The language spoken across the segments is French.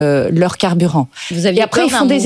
leur carburant. Et après, ils font des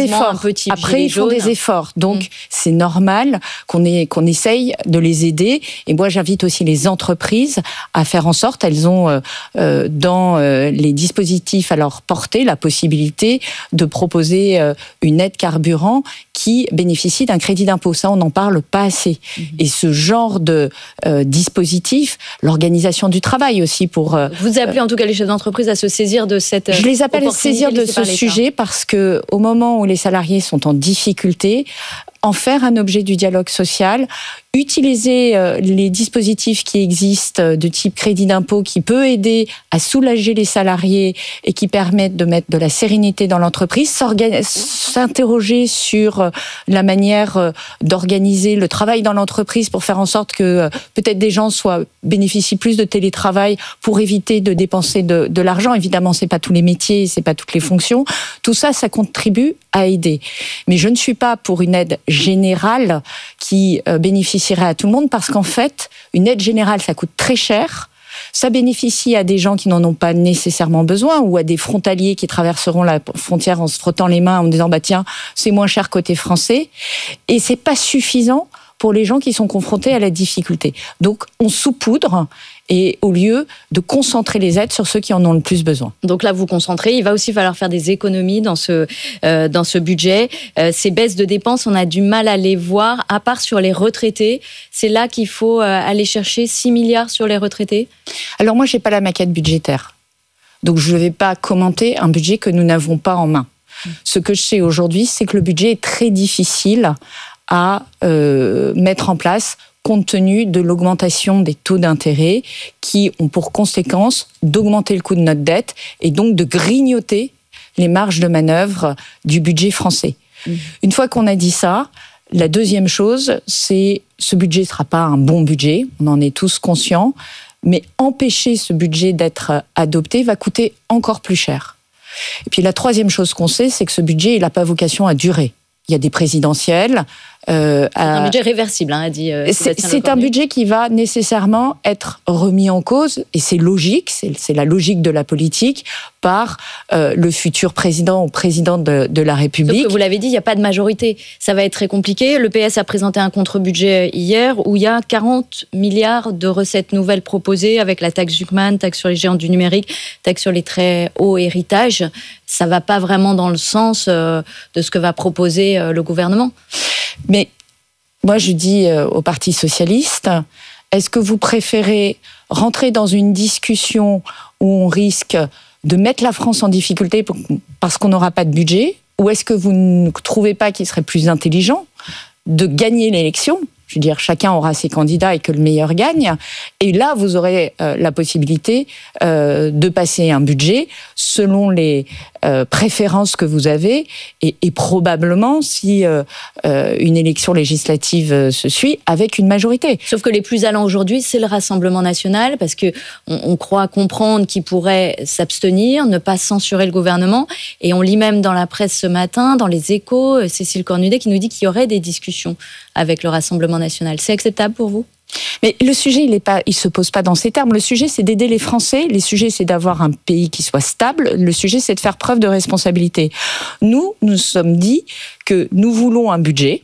efforts. Donc, c'est normal qu'on essaye de les aider. Et moi, j'invite aussi les entreprises à faire en sorte, elles ont dans les dispositifs à leur portée la possibilité de proposer une aide carburant qui bénéficie d'un crédit d'impôt. Ça, on n'en parle pas assez. Et ce genre de dispositif, l'organisation du travail aussi pour... Vous appelez en tout cas les chefs d'entreprise à se saisir de cette... Je les appelle à se saisir de ce sujet parce que au moment où les salariés sont en difficulté, en faire un objet du dialogue social, utiliser les dispositifs qui existent de type crédit d'impôt qui peut aider à soulager les salariés et qui permettent de mettre de la sérénité dans l'entreprise, s'interroger sur la manière d'organiser le travail dans l'entreprise pour faire en sorte que peut-être des gens bénéficient plus de télétravail pour éviter de dépenser de l'argent. Évidemment, c'est pas tous les métiers, c'est pas toutes les fonctions. Tout ça, ça contribue à aider. Mais je ne suis pas pour une aide générale qui bénéficierait à tout le monde parce qu'en fait, une aide générale, ça coûte très cher. Ça bénéficie à des gens qui n'en ont pas nécessairement besoin ou à des frontaliers qui traverseront la frontière en se frottant les mains en disant « tiens, c'est moins cher côté français ». Et c'est pas suffisant pour les gens qui sont confrontés à la difficulté. Donc, on saupoudre et au lieu de concentrer les aides sur ceux qui en ont le plus besoin. Donc là, vous concentrez. Il va aussi falloir faire des économies dans ce budget. Ces baisses de dépenses, on a du mal à les voir, à part sur les retraités. C'est là qu'il faut aller chercher 6 milliards sur les retraités ? Alors moi, je n'ai pas la maquette budgétaire. Donc je ne vais pas commenter un budget que nous n'avons pas en main. Ce que je sais aujourd'hui, c'est que le budget est très difficile à mettre en place compte tenu de l'augmentation des taux d'intérêt qui ont pour conséquence d'augmenter le coût de notre dette et donc de grignoter les marges de manœuvre du budget français. Une fois qu'on a dit ça, la deuxième chose, c'est ce budget ne sera pas un bon budget, on en est tous conscients, mais empêcher ce budget d'être adopté va coûter encore plus cher. Et puis la troisième chose qu'on sait, c'est que ce budget, il n'a pas vocation à durer. Il y a des présidentielles. Un budget réversible, a dit Sébastien Lecornu. C'est un budget qui va nécessairement être remis en cause, et c'est logique, c'est la logique de la politique, par le futur président ou présidente de la République. Sauf que vous l'avez dit, il n'y a pas de majorité. Ça va être très compliqué. Le PS a présenté un contre-budget hier où il y a 40 milliards de recettes nouvelles proposées avec la taxe Zuckman, taxe sur les géants du numérique, taxe sur les très hauts héritages. Ça ne va pas vraiment dans le sens de ce que va proposer le gouvernement. Mais moi, je dis au Parti socialiste, est-ce que vous préférez rentrer dans une discussion où on risque de mettre la France en difficulté parce qu'on n'aura pas de budget, ou est-ce que vous ne trouvez pas qu'il serait plus intelligent de gagner l'élection ? Je veux dire, chacun aura ses candidats et que le meilleur gagne. Et là, vous aurez la possibilité de passer un budget selon les préférences que vous avez et probablement, si une élection législative se suit, avec une majorité. Sauf que les plus allants aujourd'hui, c'est le Rassemblement national, parce qu'on croit comprendre qu'ils pourraient s'abstenir, ne pas censurer le gouvernement. Et on lit même dans la presse ce matin, dans les Échos, Cécile Cornudet qui nous dit qu'il y aurait des discussions avec le Rassemblement national. C'est acceptable pour vous ? Mais le sujet, il se pose pas dans ces termes. Le sujet, c'est d'aider les Français. Le sujet, c'est d'avoir un pays qui soit stable. Le sujet, c'est de faire preuve de responsabilité. Nous sommes dit que nous voulons un budget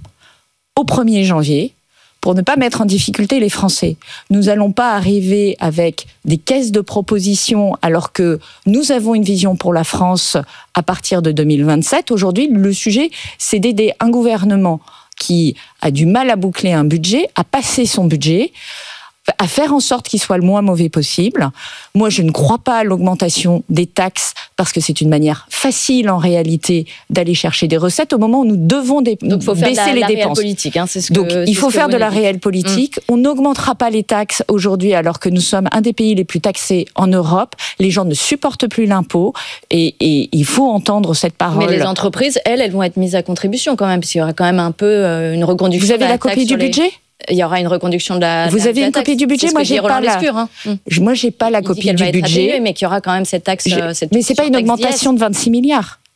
au 1er janvier pour ne pas mettre en difficulté les Français. Nous n'allons pas arriver avec des caisses de propositions alors que nous avons une vision pour la France à partir de 2027. Aujourd'hui, le sujet, c'est d'aider un gouvernement qui a du mal à boucler un budget, à passer son budget, à faire en sorte qu'il soit le moins mauvais possible. Moi, je ne crois pas à l'augmentation des taxes parce que c'est une manière facile, en réalité, d'aller chercher des recettes au moment où nous devons baisser les dépenses. Politique, Donc, il faut faire de la réelle politique. On n'augmentera pas les taxes aujourd'hui alors que nous sommes un des pays les plus taxés en Europe. Les gens ne supportent plus l'impôt et il faut entendre cette parole. Mais les entreprises, elles vont être mises à contribution quand même, parce qu'il y aura quand même un peu une reconduction. Vous avez la copie du budget ? Il y aura une reconduction de la Vous avez une copie du budget ? Moi, j'ai pas Moi, j'ai pas la copie du budget. Mais qu'il y aura quand même cette taxe. Mais c'est pas une augmentation de 26 milliards.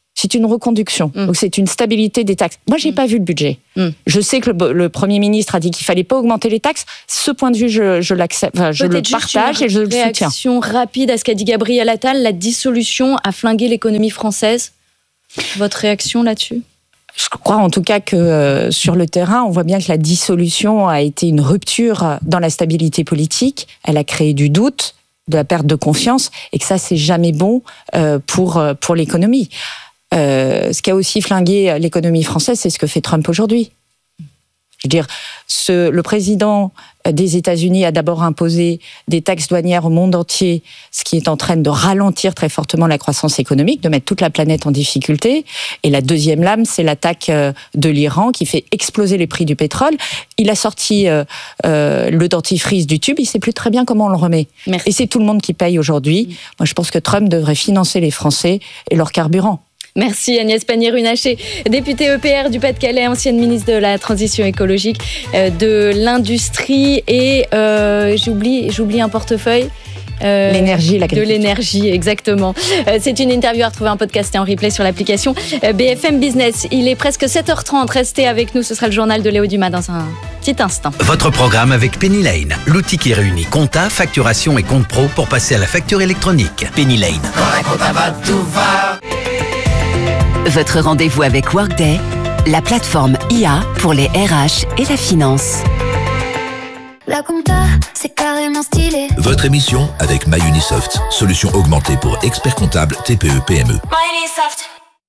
C'est une reconduction. Donc, c'est une stabilité des taxes. Moi, j'ai pas vu le budget. Je sais que le Premier ministre a dit qu'il fallait pas augmenter les taxes. Ce point de vue, je l'accepte, je le partage et je le soutiens. Réaction rapide à ce qu'a dit Gabriel Attal, la dissolution a flingué l'économie française. Votre réaction là-dessus ? Je crois en tout cas que sur le terrain, on voit bien que la dissolution a été une rupture dans la stabilité politique. Elle a créé du doute, de la perte de confiance, et que ça, c'est jamais bon pour l'économie. Ce qui a aussi flingué l'économie française, c'est ce que fait Trump aujourd'hui. Je veux dire, le président des États-Unis a d'abord imposé des taxes douanières au monde entier, ce qui est en train de ralentir très fortement la croissance économique, de mettre toute la planète en difficulté. Et la deuxième lame, c'est l'attaque de l'Iran qui fait exploser les prix du pétrole. Il a sorti le dentifrice du tube, il ne sait plus très bien comment on le remet. Merci. Et c'est tout le monde qui paye aujourd'hui. Moi, je pense que Trump devrait financer les Français et leur carburant. Merci Agnès Pannier-Runacher, députée EPR du Pas-de-Calais, ancienne ministre de la Transition écologique, de l'industrie et j'oublie un portefeuille. L'énergie et l'agriculture. De l'énergie, exactement. C'est une interview à retrouver en podcast et en replay sur l'application BFM Business. Il est presque 7h30, restez avec nous, ce sera le journal de Léo Dumas dans un petit instant. Votre programme avec Penny Lane, l'outil qui réunit compta, facturation et compte pro pour passer à la facture électronique. Penny Lane. Quand la compta va, tout va. Votre rendez-vous avec Workday, la plateforme IA pour les RH et la finance. La compta, c'est carrément stylé. Votre émission avec MyUnisoft, solution augmentée pour experts comptables TPE-PME. MyUnisoft.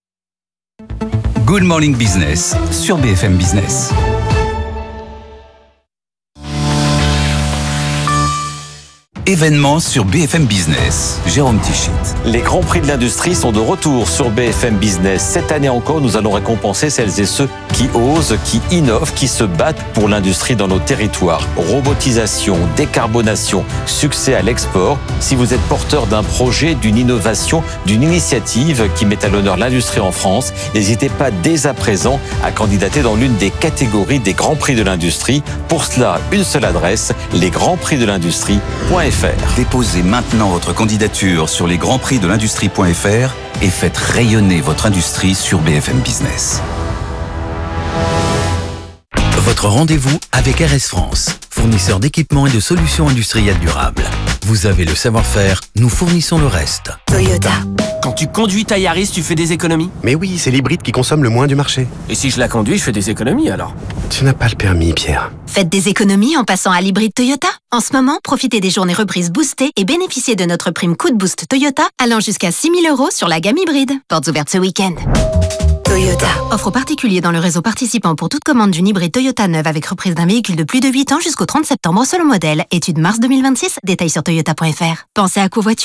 Good Morning Business sur BFM Business. Événements sur BFM Business. Jérôme Tichit. Les Grands Prix de l'Industrie sont de retour sur BFM Business. Cette année encore, nous allons récompenser celles et ceux qui osent, qui innovent, qui se battent pour l'industrie dans nos territoires. Robotisation, décarbonation, succès à l'export. Si vous êtes porteur d'un projet, d'une innovation, d'une initiative qui met à l'honneur l'industrie en France, n'hésitez pas dès à présent à candidater dans l'une des catégories des Grands Prix de l'Industrie. Pour cela, une seule adresse, lesgrandsprixdelindustrie.fr. Déposez maintenant votre candidature sur lesgrandsprixdelindustrie.fr et faites rayonner votre industrie sur BFM Business. Votre rendez-vous avec RS France, fournisseur d'équipements et de solutions industrielles durables. Vous avez le savoir-faire, nous fournissons le reste. Toyota. Quand tu conduis ta Yaris, tu fais des économies ? Mais oui, c'est l'hybride qui consomme le moins du marché. Et si je la conduis, je fais des économies alors ? Tu n'as pas le permis, Pierre. Faites des économies en passant à l'hybride Toyota. En ce moment, profitez des journées reprises boostées et bénéficiez de notre prime Coup de Boost Toyota allant jusqu'à 6 000 € sur la gamme hybride. Portes ouvertes ce week-end. Toyota. Offre aux particuliers dans le réseau participant pour toute commande d'une hybride Toyota neuve avec reprise d'un véhicule de plus de 8 ans jusqu'au 30 septembre selon modèle. Étude mars 2026, détails sur toyota.fr. Pensez à covoiturer ?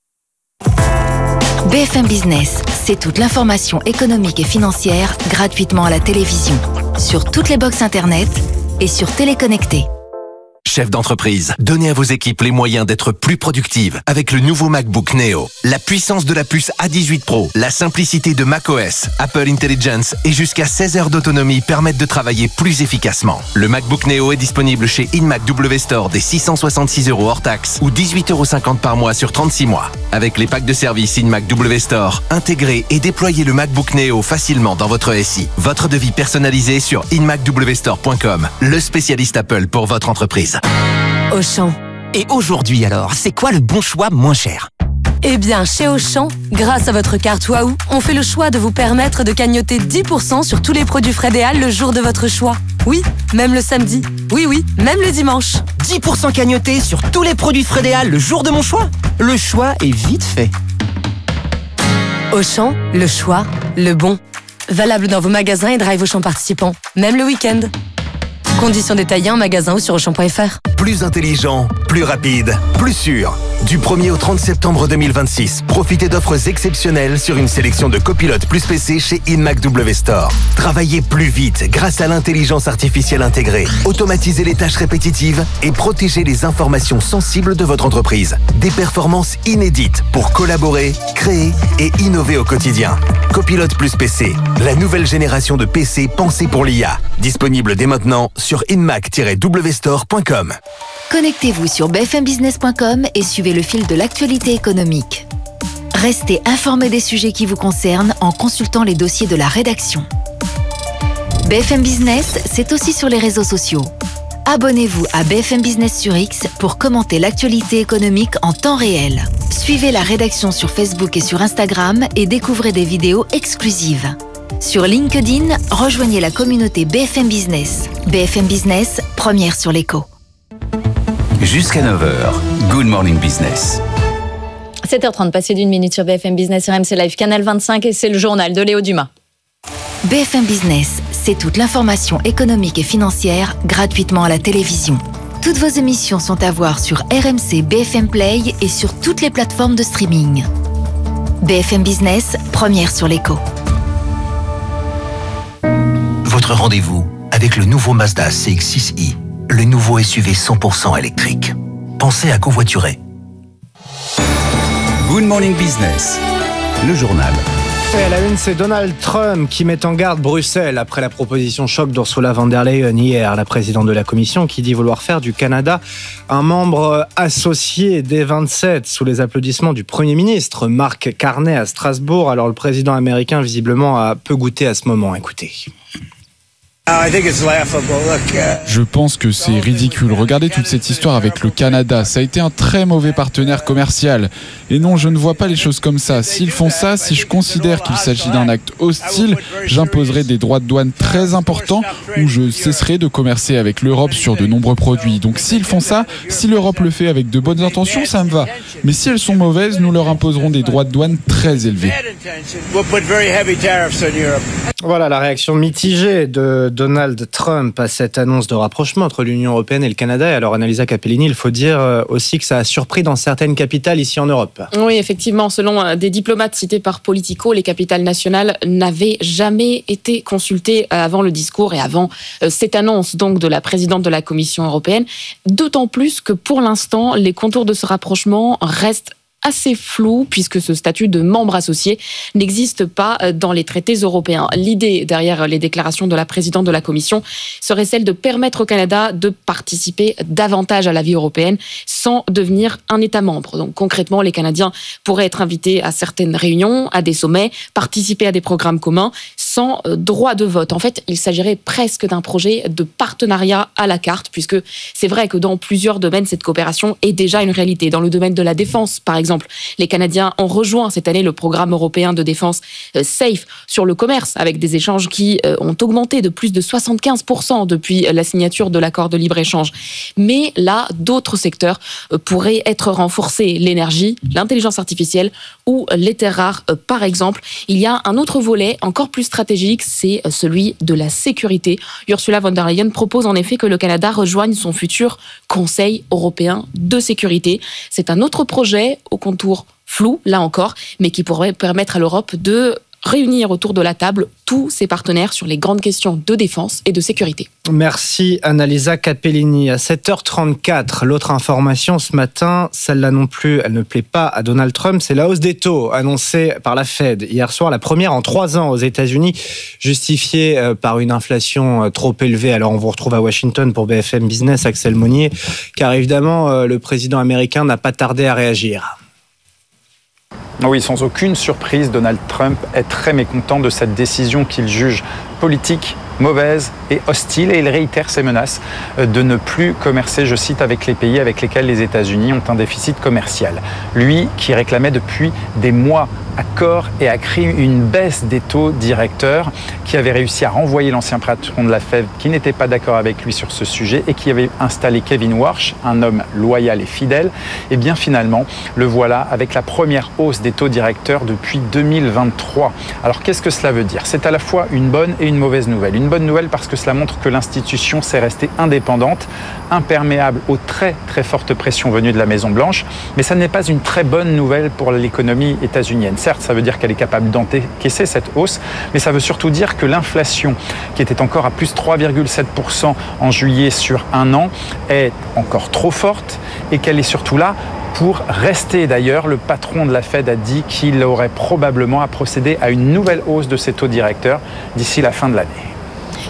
BFM Business, c'est toute l'information économique et financière gratuitement à la télévision, sur toutes les box internet et sur Téléconnecté. Chef d'entreprise, donnez à vos équipes les moyens d'être plus productives avec le nouveau MacBook Neo. La puissance de la puce A18 Pro, la simplicité de macOS, Apple Intelligence et jusqu'à 16 heures d'autonomie permettent de travailler plus efficacement. Le MacBook Neo est disponible chez InMac W Store dès 666 € hors taxe ou 18,50 € par mois sur 36 mois. Avec les packs de service InMac W Store, intégrez et déployez le MacBook Neo facilement dans votre SI. Votre devis personnalisé sur inmacwstore.com, le spécialiste Apple pour votre entreprise. Auchan. Et aujourd'hui alors, c'est quoi le bon choix moins cher ? Eh bien, chez Auchan, grâce à votre carte Waouh, on fait le choix de vous permettre de cagnotter 10% sur tous les produits Frédéal le jour de votre choix. Oui, même le samedi. Oui, même le dimanche. 10% cagnoté sur tous les produits Frédéal le jour de mon choix ? Le choix est vite fait. Auchan, le choix, le bon. Valable dans vos magasins et drive Auchan participants, même le week-end. Conditions détaillées en magasin ou sur Auchan.fr. Plus intelligent, plus rapide, plus sûr. Du 1er au 30 septembre 2026, profitez d'offres exceptionnelles sur une sélection de copilotes plus PC chez InMac W Store. Travaillez plus vite grâce à l'intelligence artificielle intégrée. Automatisez les tâches répétitives et protégez les informations sensibles de votre entreprise. Des performances inédites pour collaborer, créer et innover au quotidien. Copilote plus PC, la nouvelle génération de PC pensée pour l'IA. Disponible dès maintenant sur inmac-wstore.com. Connectez-vous sur bfmbusiness.com et suivez le fil de l'actualité économique. Restez informés des sujets qui vous concernent en consultant les dossiers de la rédaction. BFM Business, c'est aussi sur les réseaux sociaux. Abonnez-vous à BFM Business sur X pour commenter l'actualité économique en temps réel. Suivez la rédaction sur Facebook et sur Instagram et découvrez des vidéos exclusives. Sur LinkedIn, rejoignez la communauté BFM Business. BFM Business, première sur l'écho. Jusqu'à 9h, Good Morning Business. 7h30, passé d'une minute sur BFM Business RMC Live, Canal 25, et c'est le journal de Léo Dumas. BFM Business, c'est toute l'information économique et financière gratuitement à la télévision. Toutes vos émissions sont à voir sur RMC BFM Play et sur toutes les plateformes de streaming. BFM Business, première sur l'écho. Votre rendez-vous avec le nouveau Mazda CX-6i, le nouveau SUV 100% électrique. Pensez à covoiturer. Good Morning Business, le journal. Et à la une, c'est Donald Trump qui met en garde Bruxelles après la proposition choc d'Ursula von der Leyen hier, la présidente de la Commission, qui dit vouloir faire du Canada un membre associé des 27 sous les applaudissements du Premier ministre Mark Carney à Strasbourg. Alors le président américain visiblement a peu goûté à ce moment. Écoutez. Je pense que c'est ridicule. Regardez toute cette histoire avec le Canada. Ça a été un très mauvais partenaire commercial. Et non, je ne vois pas les choses comme ça. S'ils font ça, si je considère qu'il s'agit d'un acte hostile, j'imposerai des droits de douane très importants ou je cesserai de commercer avec l'Europe sur de nombreux produits. Donc s'ils font ça, si l'Europe le fait avec de bonnes intentions, ça me va. Mais si elles sont mauvaises, nous leur imposerons des droits de douane très élevés. Voilà la réaction mitigée de Donald Trump à cette annonce de rapprochement entre l'Union européenne et le Canada. Et alors, Annalisa Capellini, il faut dire aussi que ça a surpris dans certaines capitales ici en Europe. Oui, effectivement, selon des diplomates cités par Politico, les capitales nationales n'avaient jamais été consultées avant le discours et avant cette annonce donc de la présidente de la Commission européenne. D'autant plus que pour l'instant, les contours de ce rapprochement restent assez flou puisque ce statut de membre associé n'existe pas dans les traités européens. L'idée derrière les déclarations de la présidente de la Commission serait celle de permettre au Canada de participer davantage à la vie européenne sans devenir un État membre. Donc concrètement, les Canadiens pourraient être invités à certaines réunions, à des sommets, participer à des programmes communs sans droit de vote. En fait, il s'agirait presque d'un projet de partenariat à la carte puisque c'est vrai que dans plusieurs domaines, cette coopération est déjà une réalité. Dans le domaine de la défense, par exemple, les Canadiens ont rejoint cette année le programme européen de défense SAFE sur le commerce, avec des échanges qui ont augmenté de plus de 75% depuis la signature de l'accord de libre-échange. Mais là, d'autres secteurs pourraient être renforcés. L'énergie, l'intelligence artificielle ou les terres rares, par exemple. Il y a un autre volet encore plus stratégique, c'est celui de la sécurité. Ursula von der Leyen propose en effet que le Canada rejoigne son futur Conseil européen de sécurité. C'est un autre projet au contour flou, là encore, mais qui pourrait permettre à l'Europe de réunir autour de la table tous ses partenaires sur les grandes questions de défense et de sécurité. Merci Annalisa Capellini. À 7h34, l'autre information ce matin, celle-là non plus, elle ne plaît pas à Donald Trump, c'est la hausse des taux annoncée par la Fed hier soir, la première en 3 ans aux États-Unis, justifiée par une inflation trop élevée. Alors on vous retrouve à Washington pour BFM Business, Axel Monnier, car évidemment le président américain n'a pas tardé à réagir. Oui, sans aucune surprise, Donald Trump est très mécontent de cette décision qu'il juge politique, mauvaise et hostile, et il réitère ses menaces de ne plus commercer, je cite, avec les pays avec lesquels les États-Unis ont un déficit commercial. Lui qui réclamait depuis des mois à corps et à crime une baisse des taux directeurs, qui avait réussi à renvoyer l'ancien patron de la Fed qui n'était pas d'accord avec lui sur ce sujet et qui avait installé Kevin Warsh, un homme loyal et fidèle. Et bien finalement, le voilà avec la première hausse des taux directeurs depuis 2023. Alors qu'est-ce que cela veut dire ? C'est à la fois une bonne et une mauvaise nouvelle. Une bonne nouvelle parce que cela montre que l'institution s'est restée indépendante, imperméable aux très très fortes pressions venues de la Maison-Blanche, mais ça n'est pas une très bonne nouvelle pour l'économie états-unienne. Certes, ça veut dire qu'elle est capable d'encaisser cette hausse, mais ça veut surtout dire que l'inflation, qui était encore à plus 3,7% en juillet sur un an, est encore trop forte et qu'elle est surtout là pour rester. D'ailleurs, le patron de la Fed a dit qu'il aurait probablement à procéder à une nouvelle hausse de ses taux directeurs d'ici la fin de l'année.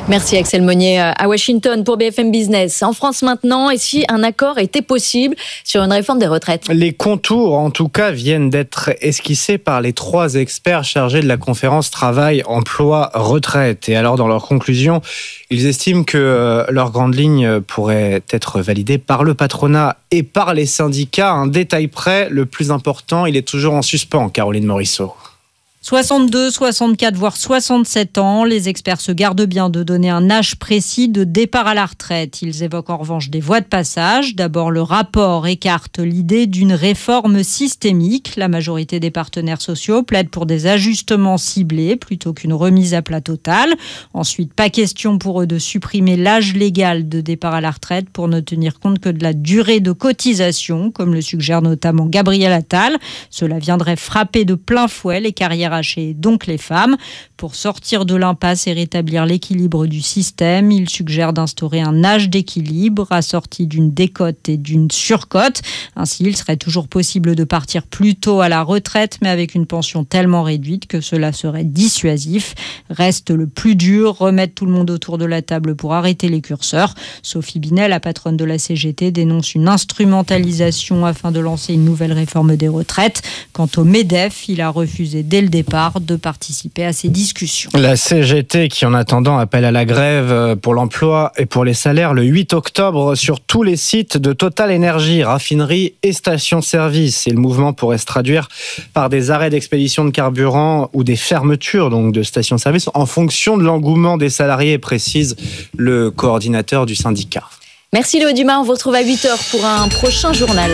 Merci Axel Monnier à Washington pour BFM Business. En France maintenant, et si un accord était possible sur une réforme des retraites ? Les contours, en tout cas, viennent d'être esquissés par les 3 experts chargés de la conférence Travail, Emploi, Retraite. Et alors, dans leurs conclusions, ils estiment que leurs grandes lignes pourraient être validées par le patronat et par les syndicats. Un détail près, le plus important, il est toujours en suspens, Caroline Morisseau. 62, 64, voire 67 ans. Les experts se gardent bien de donner un âge précis de départ à la retraite. Ils évoquent en revanche des voies de passage. D'abord, le rapport écarte l'idée d'une réforme systémique. La majorité des partenaires sociaux plaident pour des ajustements ciblés plutôt qu'une remise à plat totale. Ensuite, pas question pour eux de supprimer l'âge légal de départ à la retraite pour ne tenir compte que de la durée de cotisation, comme le suggère notamment Gabriel Attal. Cela viendrait frapper de plein fouet les carrières hachées, donc les femmes. Pour sortir de l'impasse et rétablir l'équilibre du système, il suggère d'instaurer un âge d'équilibre assorti d'une décote et d'une surcote. Ainsi, il serait toujours possible de partir plus tôt à la retraite, mais avec une pension tellement réduite que cela serait dissuasif. Reste le plus dur, remettre tout le monde autour de la table pour arrêter les curseurs. Sophie Binet, la patronne de la CGT, dénonce une instrumentalisation afin de lancer une nouvelle réforme des retraites. Quant au MEDEF, il a refusé dès le départ de participer à ces discussions. La CGT qui, en attendant, appelle à la grève pour l'emploi et pour les salaires le 8 octobre sur tous les sites de Total Énergie, raffineries et stations-service. Et le mouvement pourrait se traduire par des arrêts d'expédition de carburant ou des fermetures donc, de stations-service en fonction de l'engouement des salariés, précise le coordinateur du syndicat. Merci Léo Dumas, on vous retrouve à 8h pour un prochain journal.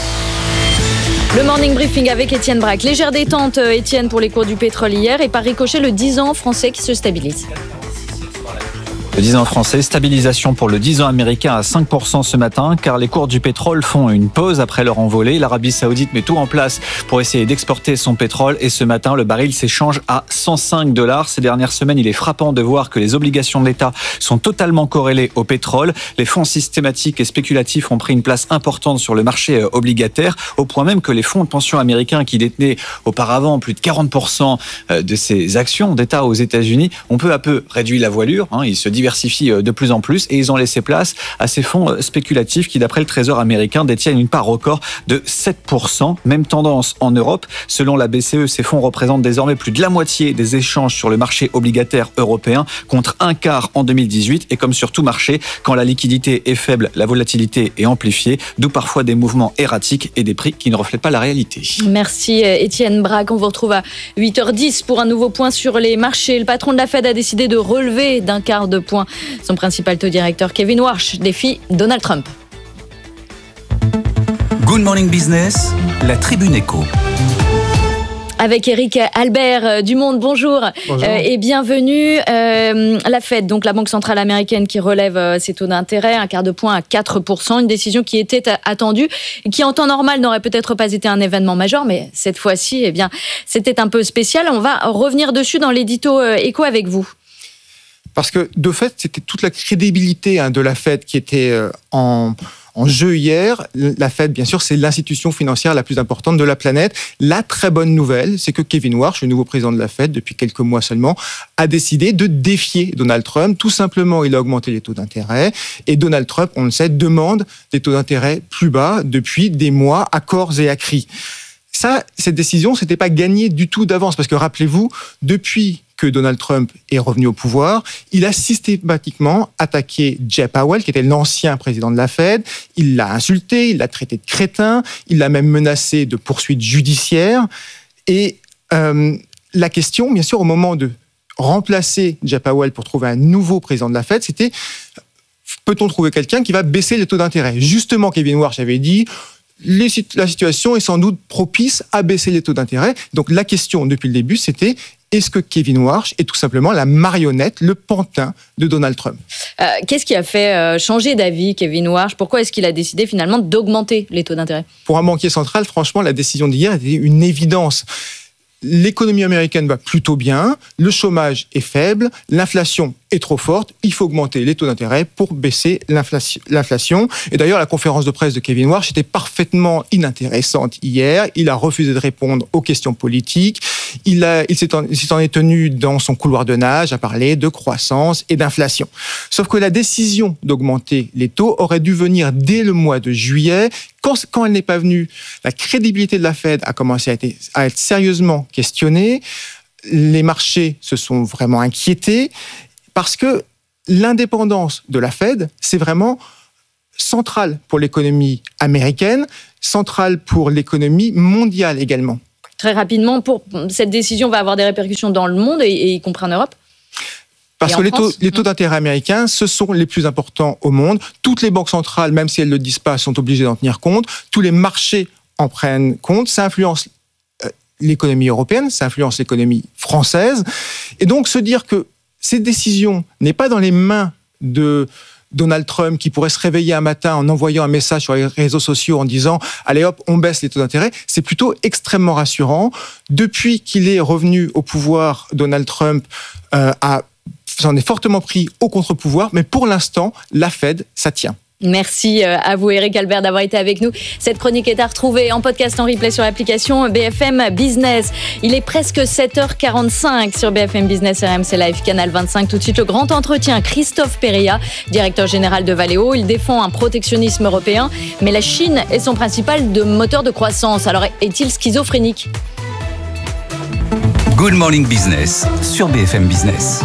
Le morning briefing avec Étienne Braque. Légère détente, Étienne, pour les cours du pétrole hier et par ricochet, le 10 ans français qui se stabilise. Le 10 ans français, stabilisation pour le 10 ans américain à 5% ce matin, car les cours du pétrole font une pause après leur envolée. L'Arabie Saoudite met tout en place pour essayer d'exporter son pétrole et ce matin, le baril s'échange à $105. Ces dernières semaines, il est frappant de voir que les obligations de l'État sont totalement corrélées au pétrole. Les fonds systématiques et spéculatifs ont pris une place importante sur le marché obligataire, au point même que les fonds de pension américains qui détenaient auparavant plus de 40% de ces actions d'État aux États-Unis ont peu à peu réduit la voilure. Ils se diversifient de plus en plus et ils ont laissé place à ces fonds spéculatifs qui, d'après le Trésor américain, détiennent une part record de 7%. Même tendance en Europe. Selon la BCE, ces fonds représentent désormais plus de la moitié des échanges sur le marché obligataire européen, contre un quart en 2018. Et comme sur tout marché, quand la liquidité est faible, la volatilité est amplifiée, d'où parfois des mouvements erratiques et des prix qui ne reflètent pas la réalité. Merci Étienne Braque. On vous retrouve à 8h10 pour un nouveau point sur les marchés. Le patron de la Fed a décidé de relever d'un quart de point son principal taux directeur Kevin Warsh défie Donald Trump. Good Morning Business, la Tribune Éco. Avec Eric Albert du Monde, bonjour. Et bienvenue. La Fed, donc la Banque centrale américaine qui relève ses taux d'intérêt, un quart de point à 4%, une décision qui était attendue, qui en temps normal n'aurait peut-être pas été un événement majeur, mais cette fois-ci, eh bien, c'était un peu spécial. On va revenir dessus dans l'édito Éco avec vous. Parce que, de fait, c'était toute la crédibilité de la Fed qui était en jeu hier. La Fed, bien sûr, c'est l'institution financière la plus importante de la planète. La très bonne nouvelle, c'est que Kevin Warsh, le nouveau président de la Fed, depuis quelques mois seulement, a décidé de défier Donald Trump. Tout simplement, il a augmenté les taux d'intérêt. Et Donald Trump, on le sait, demande des taux d'intérêt plus bas depuis des mois, à corps et à cri. Ça, cette décision, c'était pas gagné du tout d'avance. Parce que rappelez-vous, depuis que Donald Trump est revenu au pouvoir, il a systématiquement attaqué Jay Powell, qui était l'ancien président de la Fed. Il l'a insulté, il l'a traité de crétin, il l'a même menacé de poursuites judiciaires. Et la question, bien sûr, au moment de remplacer Jay Powell pour trouver un nouveau président de la Fed, c'était peut-on trouver quelqu'un qui va baisser les taux d'intérêt ? Justement, Kevin Warsh avait dit la situation est sans doute propice à baisser les taux d'intérêt. Donc la question depuis le début, c'était est-ce que Kevin Warsh est tout simplement la marionnette, le pantin de Donald Trump ? Qu'est-ce qui a fait changer d'avis Kevin Warsh ? Pourquoi est-ce qu'il a décidé finalement d'augmenter les taux d'intérêt ? Pour un banquier central, franchement, la décision d'hier était une évidence. L'économie américaine va plutôt bien, le chômage est faible, l'inflation est trop forte, il faut augmenter les taux d'intérêt pour baisser l'inflation. Et d'ailleurs, la conférence de presse de Kevin Warsh était parfaitement inintéressante hier. Il a refusé de répondre aux questions politiques. Il s'en est tenu dans son couloir de nage à parler de croissance et d'inflation. Sauf que la décision d'augmenter les taux aurait dû venir dès le mois de juillet. Quand elle n'est pas venue, la crédibilité de la Fed a commencé à être sérieusement questionnée. Les marchés se sont vraiment inquiétés parce que l'indépendance de la Fed, c'est vraiment central pour l'économie américaine, central pour l'économie mondiale également. Très rapidement, cette décision va avoir des répercussions dans le monde, et y compris en Europe. Parce que les taux d'intérêt américains, ce sont les plus importants au monde. Toutes les banques centrales, même si elles ne le disent pas, sont obligées d'en tenir compte. Tous les marchés en prennent compte. Ça influence l'économie européenne, ça influence l'économie française. Et donc, se dire que cette décision n'est pas dans les mains de Donald Trump, qui pourrait se réveiller un matin en envoyant un message sur les réseaux sociaux en disant « Allez hop, on baisse les taux d'intérêt », c'est plutôt extrêmement rassurant. Depuis qu'il est revenu au pouvoir, Donald Trump s'en est fortement pris au contre-pouvoir, mais pour l'instant, la Fed, ça tient. Merci à vous, Eric Albert, d'avoir été avec nous. Cette chronique est à retrouver en podcast en replay sur l'application BFM Business. Il est presque 7h45 sur BFM Business RMC Live, Canal 25. Tout de suite, le grand entretien. Christophe Périllat, directeur général de Valeo. Il défend un protectionnisme européen, mais la Chine est son principal moteur de croissance. Alors, est-il schizophrénique ? Good Morning Business sur BFM Business.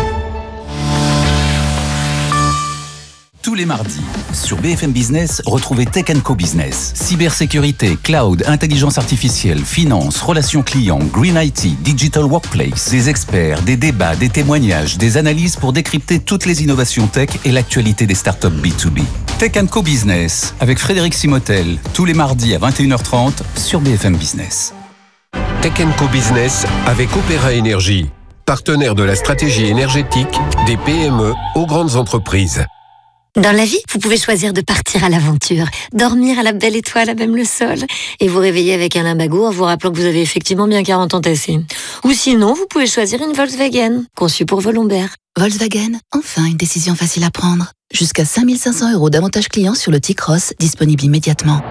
Tous les mardis, sur BFM Business, retrouvez Tech & Co Business. Cybersécurité, cloud, intelligence artificielle, finance, relations clients, green IT, digital workplace. Des experts, des débats, des témoignages, des analyses pour décrypter toutes les innovations tech et l'actualité des startups B2B. Tech & Co Business, avec Frédéric Simotel, tous les mardis à 21h30 sur BFM Business. Tech & Co Business avec Opéra Énergie, partenaire de la stratégie énergétique des PME aux grandes entreprises. Dans la vie, vous pouvez choisir de partir à l'aventure, dormir à la belle étoile à même le sol, et vous réveiller avec un lumbago en vous rappelant que vous avez effectivement bien 40 ans tassés. Ou sinon, vous pouvez choisir une Volkswagen, conçue pour vos lombaires. Volkswagen, enfin une décision facile à prendre. Jusqu'à 5 500 € d'avantages clients sur le T-Cross, disponible immédiatement.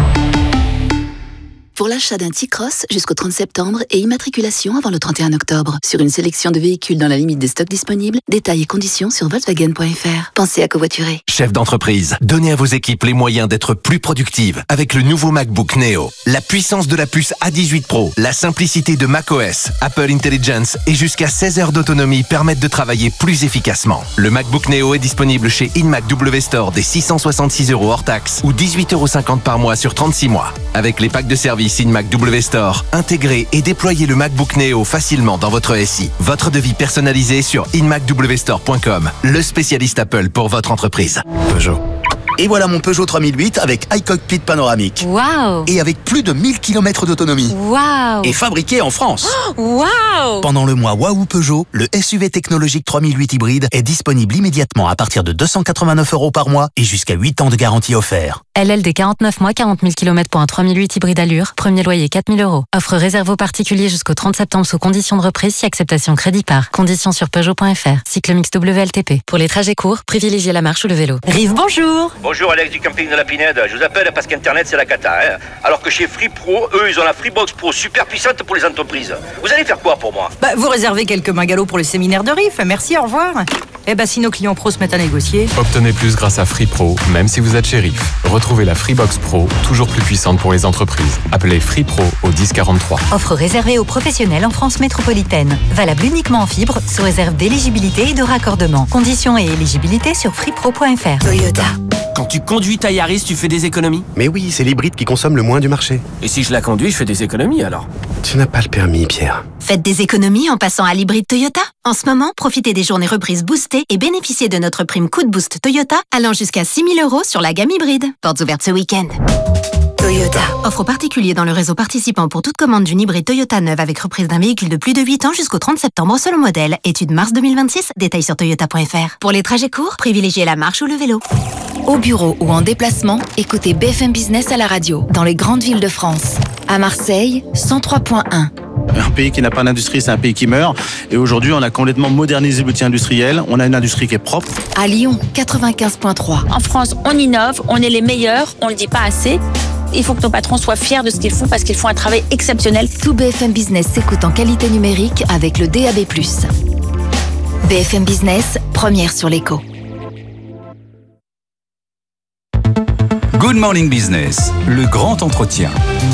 Pour l'achat d'un T-Cross jusqu'au 30 septembre et immatriculation avant le 31 octobre. Sur une sélection de véhicules dans la limite des stocks disponibles, détails et conditions sur Volkswagen.fr. Pensez à covoiturer. Chef d'entreprise, donnez à vos équipes les moyens d'être plus productives avec le nouveau MacBook Neo. La puissance de la puce A18 Pro, la simplicité de macOS, Apple Intelligence et jusqu'à 16 heures d'autonomie permettent de travailler plus efficacement. Le MacBook Neo est disponible chez InMac W Store dès 666 € hors taxe ou 18,50 € par mois sur 36 mois. Avec les packs de service InMac W Store, intégrez et déployez le MacBook Neo facilement dans votre SI. Votre devis personnalisé sur inmacwstore.com, le spécialiste Apple pour votre entreprise. Peugeot. Et voilà mon Peugeot 3008 avec iCockpit panoramique. Waouh! Et avec plus de 1000 km d'autonomie. Waouh! Et fabriqué en France. Waouh! Pendant le mois Waouh Peugeot, le SUV technologique 3008 hybride est disponible immédiatement à partir de 289 € par mois et jusqu'à 8 ans de garantie offert. LLD 49 mois, 40 000 km pour un 3008 hybride allure. Premier loyer 4 000 €. Offre réservée aux particuliers jusqu'au 30 septembre sous condition de reprise si acceptation crédit par. Conditions sur Peugeot.fr. Cycle mix WLTP. Pour les trajets courts, privilégiez la marche ou le vélo. Rive, bonjour! Bonjour Alex du camping de la Pinède. Je vous appelle parce qu'Internet c'est la cata. Alors que chez Free Pro, eux ils ont la Freebox Pro super puissante pour les entreprises. Vous allez faire quoi pour moi? Vous réservez quelques mingalots pour le séminaire de RIF. Merci, au revoir. Si nos clients pros se mettent à négocier. Obtenez plus grâce à Free Pro, même si vous êtes chez RIF. Retrouvez la Freebox Pro, toujours plus puissante pour les entreprises. Appelez Free Pro au 1043. Offre réservée aux professionnels en France métropolitaine. Valable uniquement en fibre, sous réserve d'éligibilité et de raccordement. Conditions et éligibilité sur freepro.fr. Toyota. Quand tu conduis ta Yaris, tu fais des économies? Mais oui, c'est l'hybride qui consomme le moins du marché. Et si je la conduis, je fais des économies alors? Tu n'as pas le permis, Pierre. Faites des économies en passant à l'hybride Toyota. En ce moment, profitez des journées reprises boostées et bénéficiez de notre prime coup de boost Toyota allant jusqu'à 6 000 € sur la gamme hybride. Portes ouvertes ce week-end. Toyota. Offre particulier dans le réseau participant pour toute commande d'une hybride Toyota neuve avec reprise d'un véhicule de plus de 8 ans jusqu'au 30 septembre selon modèle. Étude mars 2026. Détails sur toyota.fr. Pour les trajets courts, privilégiez la marche ou le vélo. Au bureau ou en déplacement, écoutez BFM Business à la radio, dans les grandes villes de France. À Marseille, 103.1. Un pays qui n'a pas d'industrie, c'est un pays qui meurt. Et aujourd'hui, on a complètement modernisé l'outil industriel. On a une industrie qui est propre. À Lyon, 95.3. En France, on innove, on est les meilleurs, on le dit pas assez. Il faut que nos patrons soient fiers de ce qu'ils font parce qu'ils font un travail exceptionnel. Tout BFM Business s'écoute en qualité numérique avec le DAB+. BFM Business, première sur l'écho. Good Morning Business, le grand entretien.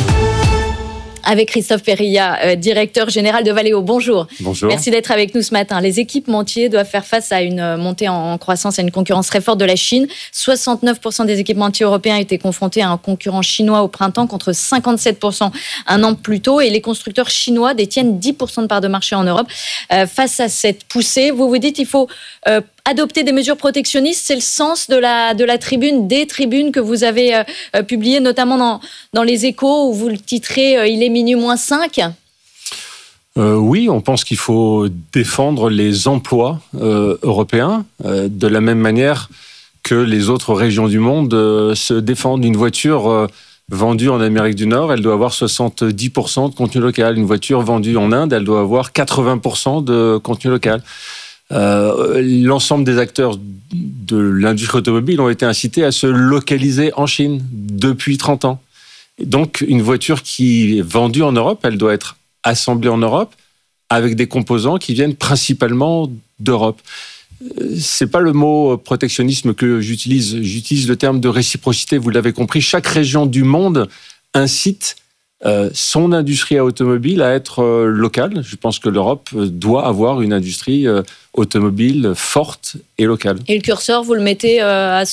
Avec Christophe Périllat, directeur général de Valeo. Bonjour. Bonjour. Merci d'être avec nous ce matin. Les équipementiers doivent faire face à une montée en croissance, à une concurrence très forte de la Chine. 69% des équipementiers européens étaient confrontés à un concurrent chinois au printemps contre 57% un an plus tôt. Et les constructeurs chinois détiennent 10% de part de marché en Europe. Face à cette poussée, vous vous dites qu'il faut adopter des mesures protectionnistes. C'est le sens de la tribune, des tribunes que vous avez publiées, notamment dans les Échos, où vous le titrez « Il est minuit moins 5 ». Oui, on pense qu'il faut défendre les emplois européens de la même manière que les autres régions du monde se défendent. Une voiture vendue en Amérique du Nord, elle doit avoir 70% de contenu local. Une voiture vendue en Inde, elle doit avoir 80% de contenu local. L'ensemble des acteurs de l'industrie automobile ont été incités à se localiser en Chine depuis 30 ans. Et donc, une voiture qui est vendue en Europe, elle doit être assemblée en Europe avec des composants qui viennent principalement d'Europe. C'est pas le mot protectionnisme que j'utilise. J'utilise le terme de réciprocité. Vous l'avez compris, chaque région du monde incite son industrie automobile à être locale. Je pense que l'Europe doit avoir une industrie automobile forte et locale. Et le curseur, vous le mettez à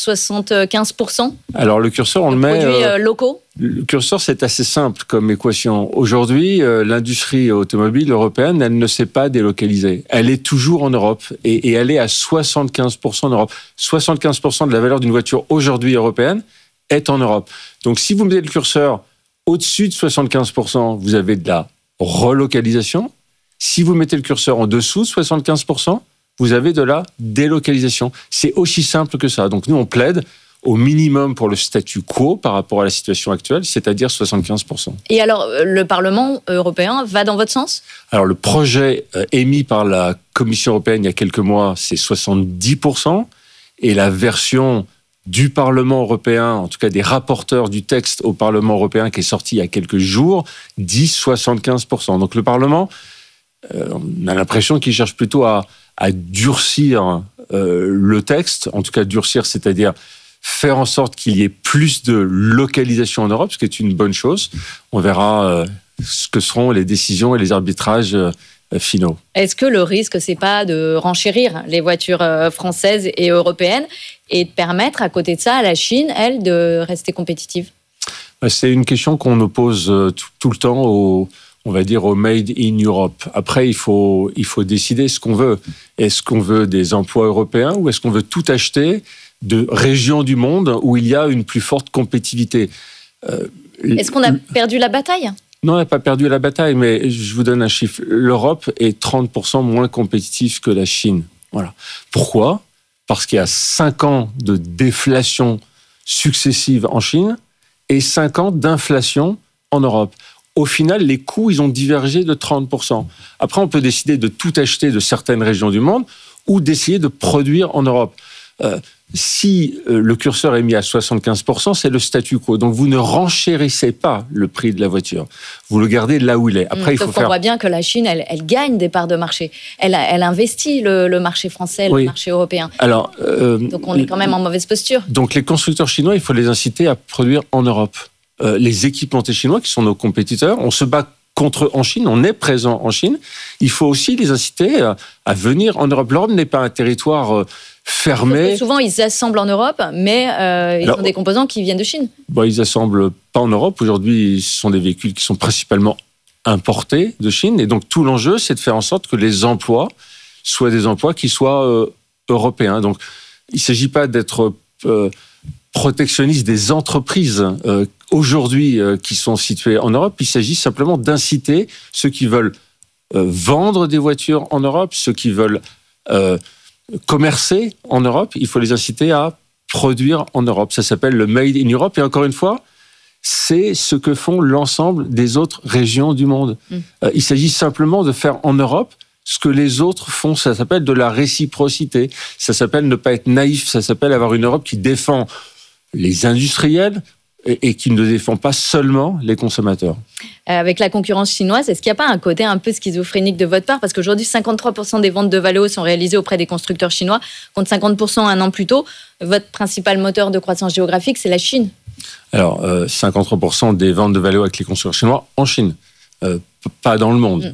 75%? Alors le curseur, on le met... Produits locaux? Le curseur, c'est assez simple comme équation. Aujourd'hui, l'industrie automobile européenne, elle ne s'est pas délocalisée. Elle est toujours en Europe et elle est à 75% en Europe. 75% de la valeur d'une voiture aujourd'hui européenne est en Europe. Donc si vous mettez le curseur au-dessus de 75%, vous avez de la relocalisation. Si vous mettez le curseur en dessous de 75%, vous avez de la délocalisation. C'est aussi simple que ça. Donc nous, on plaide au minimum pour le statu quo par rapport à la situation actuelle, c'est-à-dire 75%. Et alors, le Parlement européen va dans votre sens? Alors, le projet émis par la Commission européenne il y a quelques mois, c'est 70%. Et la version du Parlement européen, en tout cas des rapporteurs du texte au Parlement européen qui est sorti il y a quelques jours, dit 75%. Donc le Parlement, on a l'impression qu'il cherche plutôt à durcir le texte, en tout cas durcir, c'est-à-dire faire en sorte qu'il y ait plus de localisation en Europe, ce qui est une bonne chose. On verra ce que seront les décisions et les arbitrages finaux. Est-ce que le risque, c'est pas de renchérir les voitures françaises et européennes et de permettre, à côté de ça, à la Chine, elle, de rester compétitive? C'est une question qu'on oppose tout le temps au Made in Europe. Après, il faut décider ce qu'on veut. Est-ce qu'on veut des emplois européens ou est-ce qu'on veut tout acheter de régions du monde où il y a une plus forte compétitivité? Est-ce qu'on a perdu la bataille? Non, on n'a pas perdu la bataille, mais je vous donne un chiffre. L'Europe est 30% moins compétitive que la Chine. Voilà. Pourquoi? Parce qu'il y a 5 ans de déflation successive en Chine et 5 ans d'inflation en Europe. Au final, les coûts, ils ont divergé de 30%. Après, on peut décider de tout acheter de certaines régions du monde ou d'essayer de produire en Europe. Si le curseur est mis à 75%, c'est le statu quo. Donc, vous ne renchérissez pas le prix de la voiture. Vous le gardez là où il est. Après, on voit bien que la Chine, elle gagne des parts de marché. Elle investit le marché français, le marché européen. Alors, donc, on est quand même en mauvaise posture. Donc, les constructeurs chinois, il faut les inciter à produire en Europe. Les équipementiers chinois, qui sont nos compétiteurs, on se bat contre eux en Chine, on est présent en Chine. Il faut aussi les inciter à venir en Europe. L'Europe n'est pas un territoire fermé. Souvent, ils assemblent en Europe, mais ils ont des composants qui viennent de Chine. Ils assemblent pas en Europe. Aujourd'hui, ce sont des véhicules qui sont principalement importés de Chine. Et donc, tout l'enjeu, c'est de faire en sorte que les emplois soient des emplois qui soient européens. Donc, il ne s'agit pas d'être protectionniste des entreprises aujourd'hui qui sont situées en Europe. Il s'agit simplement d'inciter ceux qui veulent vendre des voitures en Europe, ceux qui veulent commercer en Europe, il faut les inciter à produire en Europe. Ça s'appelle le Made in Europe. Et encore une fois, c'est ce que font l'ensemble des autres régions du monde. Il s'agit simplement de faire en Europe ce que les autres font. Ça s'appelle de la réciprocité. Ça s'appelle ne pas être naïf. Ça s'appelle avoir une Europe qui défend les industriels et qui ne défend pas seulement les consommateurs. Avec la concurrence chinoise, est-ce qu'il n'y a pas un côté un peu schizophrénique de votre part ? Parce qu'aujourd'hui, 53% des ventes de Valeo sont réalisées auprès des constructeurs chinois, contre 50% un an plus tôt. Votre principal moteur de croissance géographique, c'est la Chine. Alors, 53% des ventes de Valeo avec les constructeurs chinois en Chine, pas dans le monde.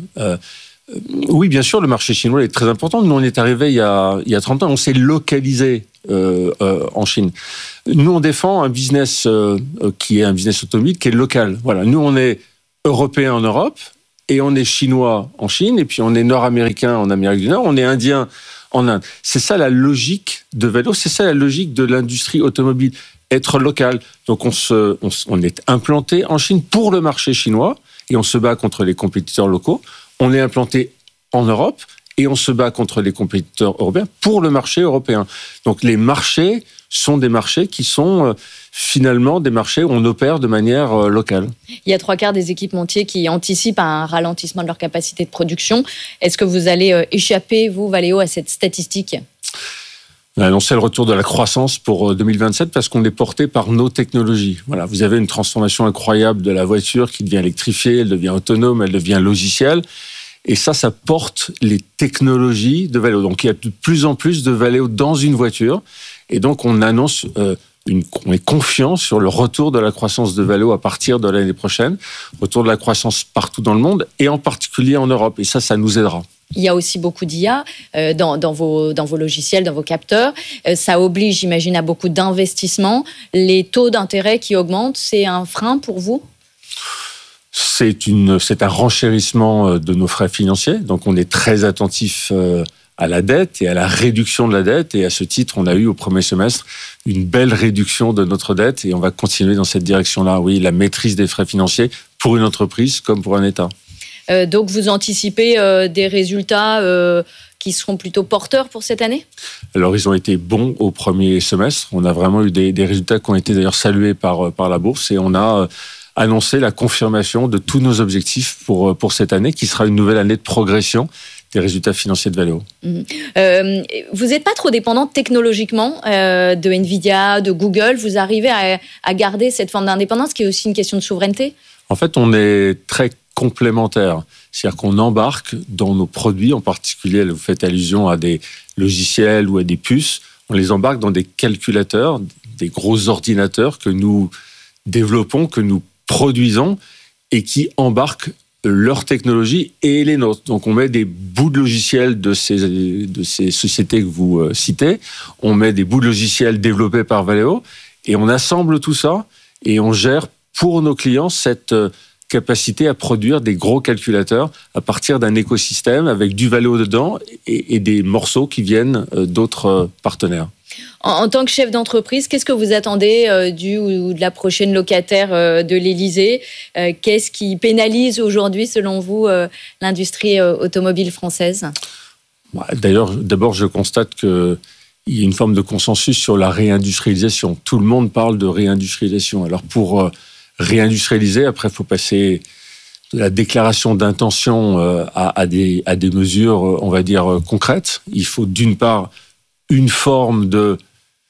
Oui, bien sûr, le marché chinois est très important. Nous, on est arrivé il y a 30 ans, on s'est localisé en Chine. Nous, on défend un business qui est un business automobile qui est local. Voilà, nous, on est européens en Europe et on est chinois en Chine et puis on est nord-américain en Amérique du Nord, on est indien en Inde. C'est ça la logique de Valeo, c'est ça la logique de l'industrie automobile, être local. Donc, on est implanté en Chine pour le marché chinois et on se bat contre les compétiteurs locaux. On est implanté en Europe et on se bat contre les compétiteurs européens pour le marché européen. Donc les marchés sont des marchés qui sont finalement des marchés où on opère de manière locale. Il y a 3/4 des équipementiers qui anticipent un ralentissement de leur capacité de production. Est-ce que vous allez échapper, vous, Valeo, à cette statistique ? On a annoncé le retour de la croissance pour 2027 parce qu'on est porté par nos technologies. Voilà, vous avez une transformation incroyable de la voiture qui devient électrifiée, elle devient autonome, elle devient logicielle. Et ça porte les technologies de Valeo. Donc, il y a de plus en plus de Valeo dans une voiture. Et donc, on annonce, on est confiant sur le retour de la croissance de Valeo à partir de l'année prochaine. Retour de la croissance partout dans le monde et en particulier en Europe. Et ça nous aidera. Il y a aussi beaucoup d'IA dans vos logiciels, dans vos capteurs. Ça oblige, j'imagine, à beaucoup d'investissements. Les taux d'intérêt qui augmentent, c'est un frein pour vous ? C'est un renchérissement de nos frais financiers. Donc, on est très attentif à la dette et à la réduction de la dette. Et à ce titre, on a eu au premier semestre une belle réduction de notre dette. Et on va continuer dans cette direction-là. Oui, la maîtrise des frais financiers pour une entreprise comme pour un État. Donc, vous anticipez des résultats qui seront plutôt porteurs pour cette année ? Alors, ils ont été bons au premier semestre. On a vraiment eu des résultats qui ont été d'ailleurs salués par la bourse. Et on a annoncer la confirmation de tous nos objectifs pour cette année, qui sera une nouvelle année de progression des résultats financiers de Valeo. Vous n'êtes pas trop dépendant technologiquement de Nvidia, de Google. Vous arrivez à garder cette forme d'indépendance, qui est aussi une question de souveraineté ? En fait, on est très complémentaires. C'est-à-dire qu'on embarque dans nos produits, en particulier, vous faites allusion à des logiciels ou à des puces, on les embarque dans des calculateurs, des gros ordinateurs que nous développons, que nous produisons et qui embarquent leur technologie et les nôtres. Donc on met des bouts de logiciels de ces sociétés que vous citez, on met des bouts de logiciels développés par Valeo et on assemble tout ça et on gère pour nos clients cette capacité à produire des gros calculateurs à partir d'un écosystème avec du Valeo dedans et des morceaux qui viennent d'autres partenaires. En tant que chef d'entreprise, qu'est-ce que vous attendez du ou de la prochaine locataire de l'Élysée ? Qu'est-ce qui pénalise aujourd'hui, selon vous, l'industrie automobile française ? D'ailleurs, d'abord, je constate qu'il y a une forme de consensus sur la réindustrialisation. Tout le monde parle de réindustrialisation. Alors, pour réindustrialiser, après, il faut passer de la déclaration d'intention à des mesures, on va dire, concrètes. Il faut, d'une part, une forme de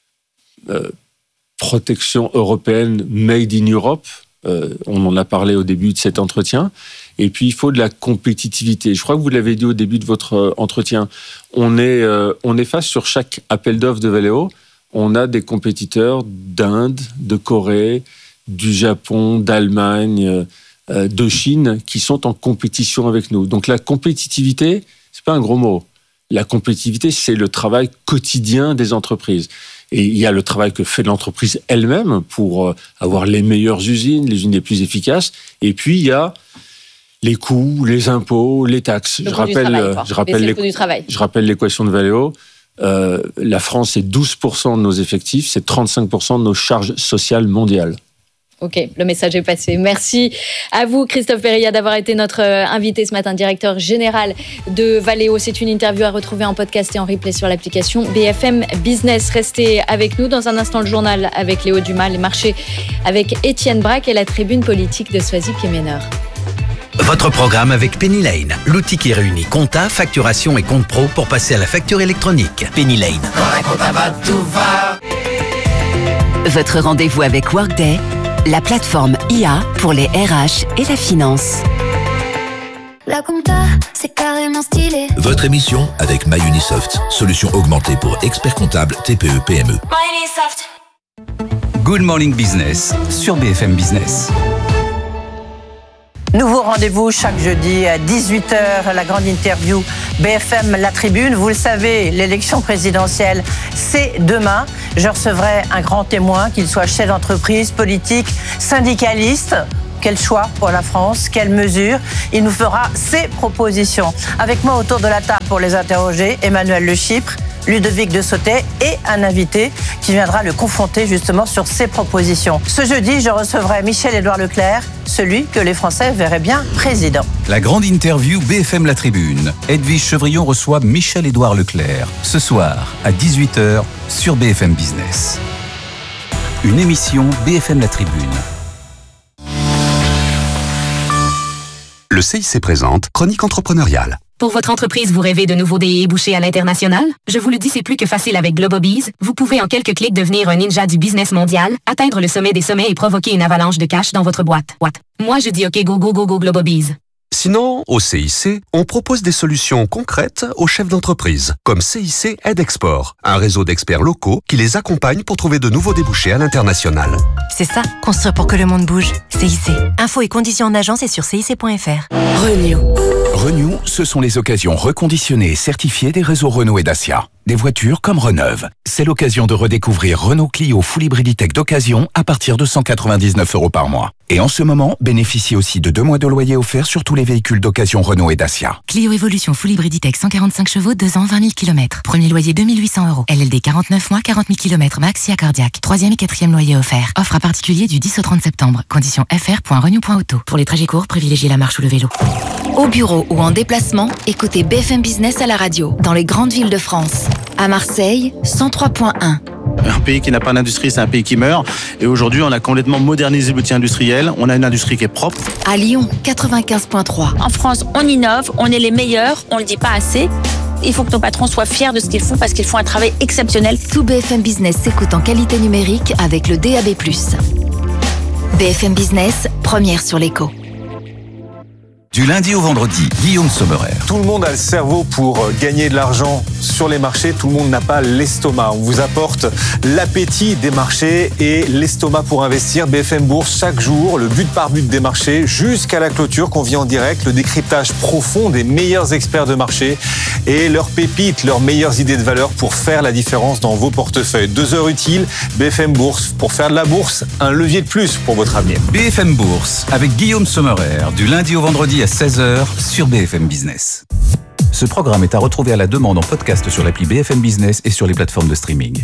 protection européenne made in Europe. On en a parlé au début de cet entretien. Et puis, il faut de la compétitivité. Je crois que vous l'avez dit au début de votre entretien. On est face sur chaque appel d'offres de Valeo. On a des compétiteurs d'Inde, de Corée, du Japon, d'Allemagne, de Chine qui sont en compétition avec nous. Donc, la compétitivité, c'est pas un gros mot. La compétitivité, c'est le travail quotidien des entreprises. Et il y a le travail que fait l'entreprise elle-même pour avoir les meilleures usines, les usines les plus efficaces. Et puis, il y a les coûts, les impôts, les taxes. Je rappelle l'équation de Valeo. La France, c'est 12% de nos effectifs, c'est 35% de nos charges sociales mondiales. Ok, le message est passé. Merci à vous, Christophe Périllat, d'avoir été notre invité ce matin, directeur général de Valeo. C'est une interview à retrouver en podcast et en replay sur l'application BFM Business. Restez avec nous. Dans un instant, le journal avec Léo Dumas, les marchés avec Étienne Braque et la tribune politique de Soisy Kemener. Votre programme avec Penny Lane, l'outil qui réunit compta, facturation et compte pro pour passer à la facture électronique. Penny Lane. Votre rendez-vous avec Workday, la plateforme IA pour les RH et la finance. La compta, c'est carrément stylé. Votre émission avec MyUnisoft, solution augmentée pour experts comptables TPE PME. MyUnisoft. Good Morning Business sur BFM Business. Nouveau rendez-vous chaque jeudi à 18h, la grande interview BFM La Tribune. Vous le savez, l'élection présidentielle, c'est demain. Je recevrai un grand témoin, qu'il soit chef d'entreprise, politique, syndicaliste. Quel choix pour la France, quelles mesures? Il nous fera ses propositions. Avec moi autour de la table pour les interroger, Emmanuel Le Chypre, Ludovic de Sautet et un invité qui viendra le confronter justement sur ses propositions. Ce jeudi, je recevrai Michel-Édouard Leclerc, celui que les Français verraient bien président. La grande interview BFM La Tribune. Edwige Chevrillon reçoit Michel-Édouard Leclerc ce soir à 18h sur BFM Business. Une émission BFM La Tribune. Le CIC présente Chronique entrepreneuriale. Pour votre entreprise, vous rêvez de nouveaux débouchés à l'international? Je vous le dis, c'est plus que facile avec Globobees. Vous pouvez en quelques clics devenir un ninja du business mondial, atteindre le sommet des sommets et provoquer une avalanche de cash dans votre boîte. Moi, je dis OK, go, go, go, go, Globobees. Sinon, au CIC, on propose des solutions concrètes aux chefs d'entreprise, comme CIC Aide Export, un réseau d'experts locaux qui les accompagne pour trouver de nouveaux débouchés à l'international. C'est ça, construire pour que le monde bouge. CIC. Infos et conditions en agence et sur cic.fr. Renew. Renew, ce sont les occasions reconditionnées et certifiées des réseaux Renault et Dacia. Des voitures comme Reneuve. C'est l'occasion de redécouvrir Renault Clio Full Hybriditech d'occasion à partir de 199 € par mois. Et en ce moment, bénéficiez aussi de 2 mois de loyer offert sur tous les véhicules d'occasion Renault et Dacia. Clio Evolution Full Hybriditech 145 chevaux, 2 ans, 20 000 km. Premier loyer 2 800 €. LLD 49 mois, 40 000 km max, SIA cardiaque. 3e et 4e loyer offert. Offre à particulier du 10 au 30 septembre. Conditions fr.renew.auto. Pour les trajets courts, privilégiez la marche ou le vélo. Au bureau ou en déplacement, écoutez BFM Business à la radio. Dans les grandes villes de France. À Marseille, 103.1. Un pays qui n'a pas d'industrie, c'est un pays qui meurt. Et aujourd'hui, on a complètement modernisé l'outil industriel. On a une industrie qui est propre. À Lyon, 95.3. En France, on innove, on est les meilleurs, on le dit pas assez. Il faut que nos patrons soient fiers de ce qu'ils font parce qu'ils font un travail exceptionnel. Tout BFM Business s'écoute en qualité numérique avec le DAB+. BFM Business, première sur l'écho. Du lundi au vendredi, Guillaume Sommerer. Tout le monde a le cerveau pour gagner de l'argent sur les marchés, tout le monde n'a pas l'estomac. On vous apporte l'appétit des marchés et l'estomac pour investir. BFM Bourse, chaque jour, le but par but des marchés jusqu'à la clôture qu'on vit en direct, le décryptage profond des meilleurs experts de marché et leurs pépites, leurs meilleures idées de valeur pour faire la différence dans vos portefeuilles. 2 heures utiles, BFM Bourse. Pour faire de la bourse, un levier de plus pour votre avenir. BFM Bourse, avec Guillaume Sommerer, du lundi au vendredi à 16h sur BFM Business. Ce programme est à retrouver à la demande en podcast sur l'appli BFM Business et sur les plateformes de streaming.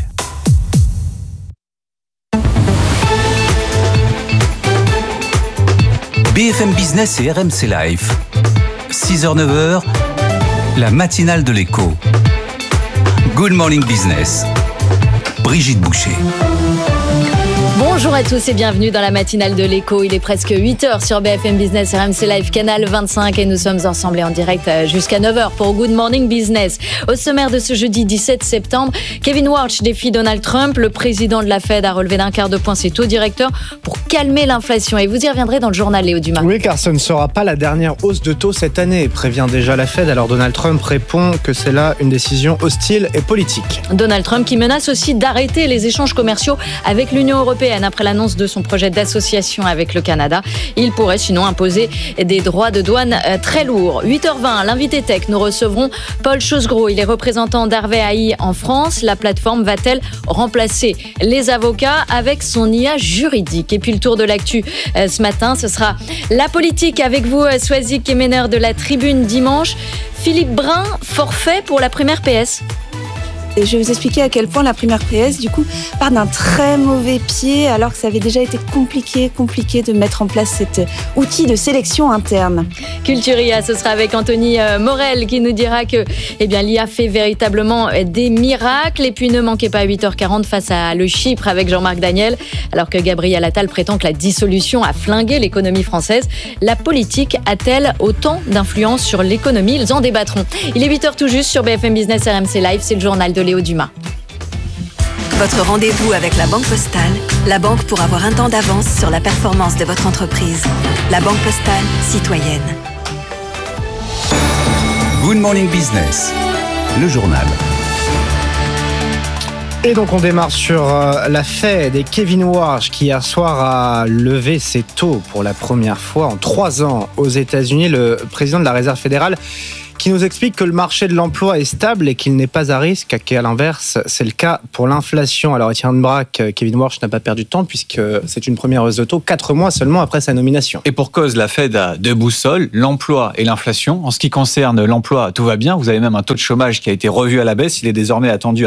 BFM Business et RMC Live. 6h-9h, la matinale de l'écho. Good Morning Business. Brigitte Boucher. Bonjour à tous et bienvenue dans la matinale de l'écho. Il est presque 8h sur BFM Business, RMC Live, canal 25 et nous sommes ensemble et en direct jusqu'à 9h pour Good Morning Business. Au sommaire de ce jeudi 17 septembre, Kevin Warsh défie Donald Trump. Le président de la Fed a relevé d'1 quart de point ses taux directeurs pour calmer l'inflation. Et vous y reviendrez dans le journal, Léo Dumas. Oui, car ce ne sera pas la dernière hausse de taux cette année, prévient déjà la Fed. Alors Donald Trump répond que c'est là une décision hostile et politique. Donald Trump qui menace aussi d'arrêter les échanges commerciaux avec l'Union européenne après l'annonce de son projet d'association avec le Canada. Il pourrait sinon imposer des droits de douane très lourds. 8h20, l'invité tech, nous recevrons Paul Chosgros. Il est représentant d'Harvey AI en France. La plateforme va-t-elle remplacer les avocats avec son IA juridique? Et puis le tour de l'actu ce matin, ce sera la politique avec vous, Soisy Kemener de la Tribune dimanche. Philippe Brun, forfait pour la primaire PS. Et je vais vous expliquer à quel point la primaire PS, du coup, part d'un très mauvais pied, alors que ça avait déjà été compliqué de mettre en place cet outil de sélection interne. Culturia, ce sera avec Anthony Morel qui nous dira que l'IA fait véritablement des miracles. Et puis ne manquez pas à 8h40 face à Le Chypre avec Jean-Marc Daniel. Alors que Gabriel Attal prétend que la dissolution a flingué l'économie française, la politique a-t-elle autant d'influence sur l'économie? Ils en débattront. Il est 8h tout juste sur BFM Business RMC Live, c'est le journal de Léo Dumas. Votre rendez-vous avec la Banque Postale, la banque pour avoir un temps d'avance sur la performance de votre entreprise. La Banque Postale, citoyenne. Good Morning Business, le journal. Et donc on démarre sur la Fed et Kevin Warsh qui hier soir a levé ses taux pour la première fois en 3 ans aux États-Unis. Le président de la Réserve fédérale qui nous explique que le marché de l'emploi est stable et qu'il n'est pas à risque, qu'à l'inverse, c'est le cas pour l'inflation. Alors Étienne Braque, Kevin Warsh n'a pas perdu de temps puisque c'est une première hausse de taux 4 mois seulement après sa nomination. Et pour cause, la Fed a 2 boussoles, l'emploi et l'inflation. En ce qui concerne l'emploi, tout va bien. Vous avez même un taux de chômage qui a été revu à la baisse. Il est désormais attendu à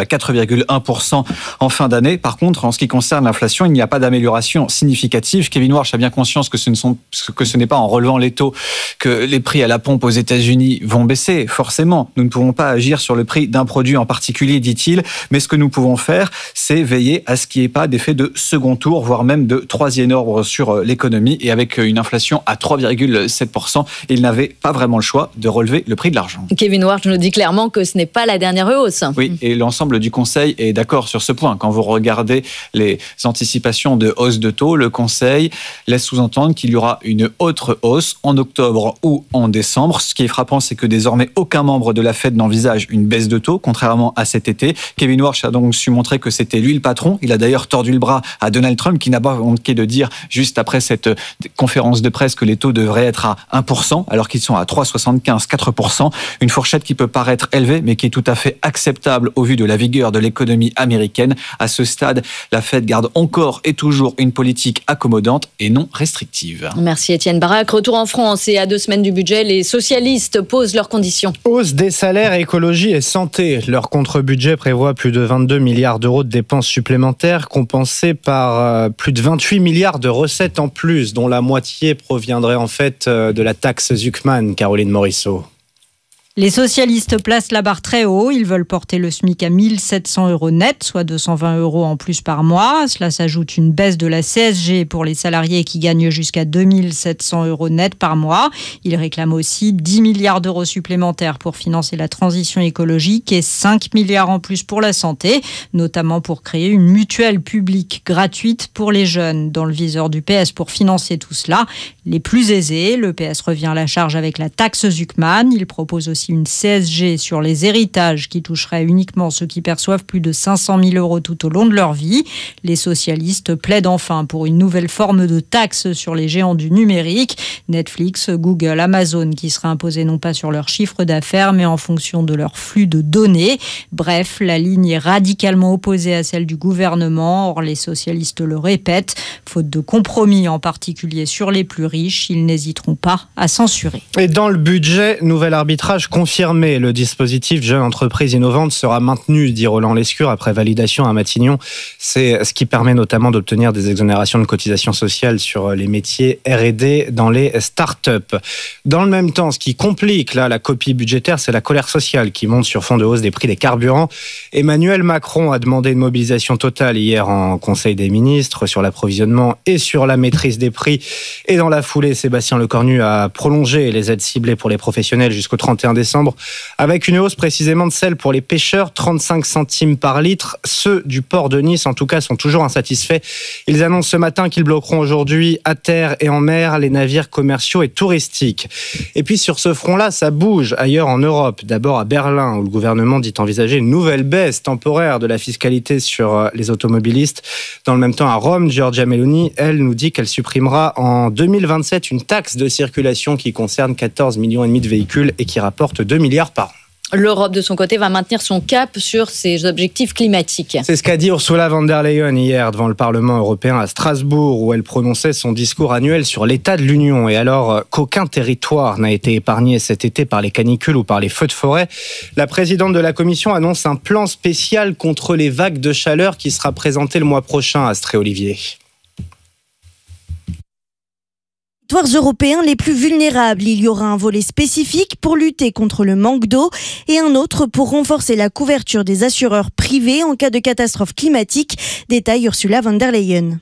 4,1% en fin d'année. Par contre, en ce qui concerne l'inflation, il n'y a pas d'amélioration significative. Kevin Warsh a bien conscience que ce n'est pas en relevant les taux que les prix à la pompe aux États-Unis vont baisser. Forcément, nous ne pouvons pas agir sur le prix d'un produit en particulier, dit-il, mais ce que nous pouvons faire, c'est veiller à ce qu'il n'y ait pas d'effet de second tour, voire même de troisième ordre sur l'économie. Et avec une inflation à 3,7%, il n'avait pas vraiment le choix de relever le prix de l'argent. Kevin Warsh nous dit clairement que ce n'est pas la dernière hausse. Oui, et l'ensemble du Conseil est d'accord sur ce point. Quand vous regardez les anticipations de hausse de taux, le Conseil laisse sous-entendre qu'il y aura une autre hausse en octobre ou en décembre. Ce qui est frappant, c'est que désormais, aucun membre de la Fed n'envisage une baisse de taux, contrairement à cet été. Kevin Warsh a donc su montrer que c'était lui le patron. Il a d'ailleurs tordu le bras à Donald Trump, qui n'a pas manqué de dire, juste après cette conférence de presse, que les taux devraient être à 1%, alors qu'ils sont à 3,75, 4%. Une fourchette qui peut paraître élevée, mais qui est tout à fait acceptable au vu de la vigueur de l'économie américaine. À ce stade, la Fed garde encore et toujours une politique accommodante et non restrictive. Merci Étienne Braque. Retour en France et à 2 semaines du budget, les socialistes posent leurs conditions. Hausse des salaires, écologie et santé. Leur contre-budget prévoit plus de 22 milliards d'euros de dépenses supplémentaires, compensées par plus de 28 milliards de recettes en plus, dont la moitié proviendrait en fait de la taxe Zuckman, Caroline Morisseau. Les socialistes placent la barre très haut. Ils veulent porter le SMIC à 1 700 € net, soit 220 € en plus par mois. À cela s'ajoute une baisse de la CSG pour les salariés qui gagnent jusqu'à 2 700 € net par mois. Ils réclament aussi 10 milliards d'euros supplémentaires pour financer la transition écologique et 5 milliards en plus pour la santé, notamment pour créer une mutuelle publique gratuite pour les jeunes. Dans le viseur du PS pour financer tout cela, les plus aisés, le PS revient à la charge avec la taxe Zuckman. Il propose aussi une CSG sur les héritages qui toucherait uniquement ceux qui perçoivent plus de 500 000 € tout au long de leur vie. Les socialistes plaident enfin pour une nouvelle forme de taxe sur les géants du numérique, Netflix, Google, Amazon, qui sera imposée non pas sur leur chiffre d'affaires, mais en fonction de leur flux de données. Bref, la ligne est radicalement opposée à celle du gouvernement. Or, les socialistes le répètent, faute de compromis, en particulier sur les plus riches, ils n'hésiteront pas à censurer. Et dans le budget, nouvel arbitrage confirmé. Le dispositif Jeune Entreprise Innovante sera maintenu, dit Roland Lescure, après validation à Matignon. C'est ce qui permet notamment d'obtenir des exonérations de cotisations sociales sur les métiers R&D dans les start-up. Dans le même temps, ce qui complique là, la copie budgétaire, c'est la colère sociale qui monte sur fond de hausse des prix des carburants. Emmanuel Macron a demandé une mobilisation totale hier en Conseil des ministres sur l'approvisionnement et sur la maîtrise des prix. Et dans la foulée, Sébastien Lecornu a prolongé les aides ciblées pour les professionnels jusqu'au 31 décembre, avec une hausse précisément de celle pour les pêcheurs, 35 centimes par litre. Ceux du port de Nice, en tout cas, sont toujours insatisfaits. Ils annoncent ce matin qu'ils bloqueront aujourd'hui à terre et en mer les navires commerciaux et touristiques. Et puis sur ce front-là, ça bouge ailleurs en Europe. D'abord à Berlin, où le gouvernement dit envisager une nouvelle baisse temporaire de la fiscalité sur les automobilistes. Dans le même temps, à Rome, Giorgia Meloni, elle, nous dit qu'elle supprimera en 2027 une taxe de circulation qui concerne 14,5 millions de véhicules et qui rapporte 2 milliards par an. L'Europe, de son côté, va maintenir son cap sur ses objectifs climatiques. C'est ce qu'a dit Ursula von der Leyen hier devant le Parlement européen à Strasbourg, où elle prononçait son discours annuel sur l'état de l'Union. Et alors qu'aucun territoire n'a été épargné cet été par les canicules ou par les feux de forêt, la présidente de la Commission annonce un plan spécial contre les vagues de chaleur qui sera présenté le mois prochain, Astrée Olivier. Territoires européens les plus vulnérables. Il y aura un volet spécifique pour lutter contre le manque d'eau et un autre pour renforcer la couverture des assureurs privés en cas de catastrophe climatique, détaille Ursula von der Leyen.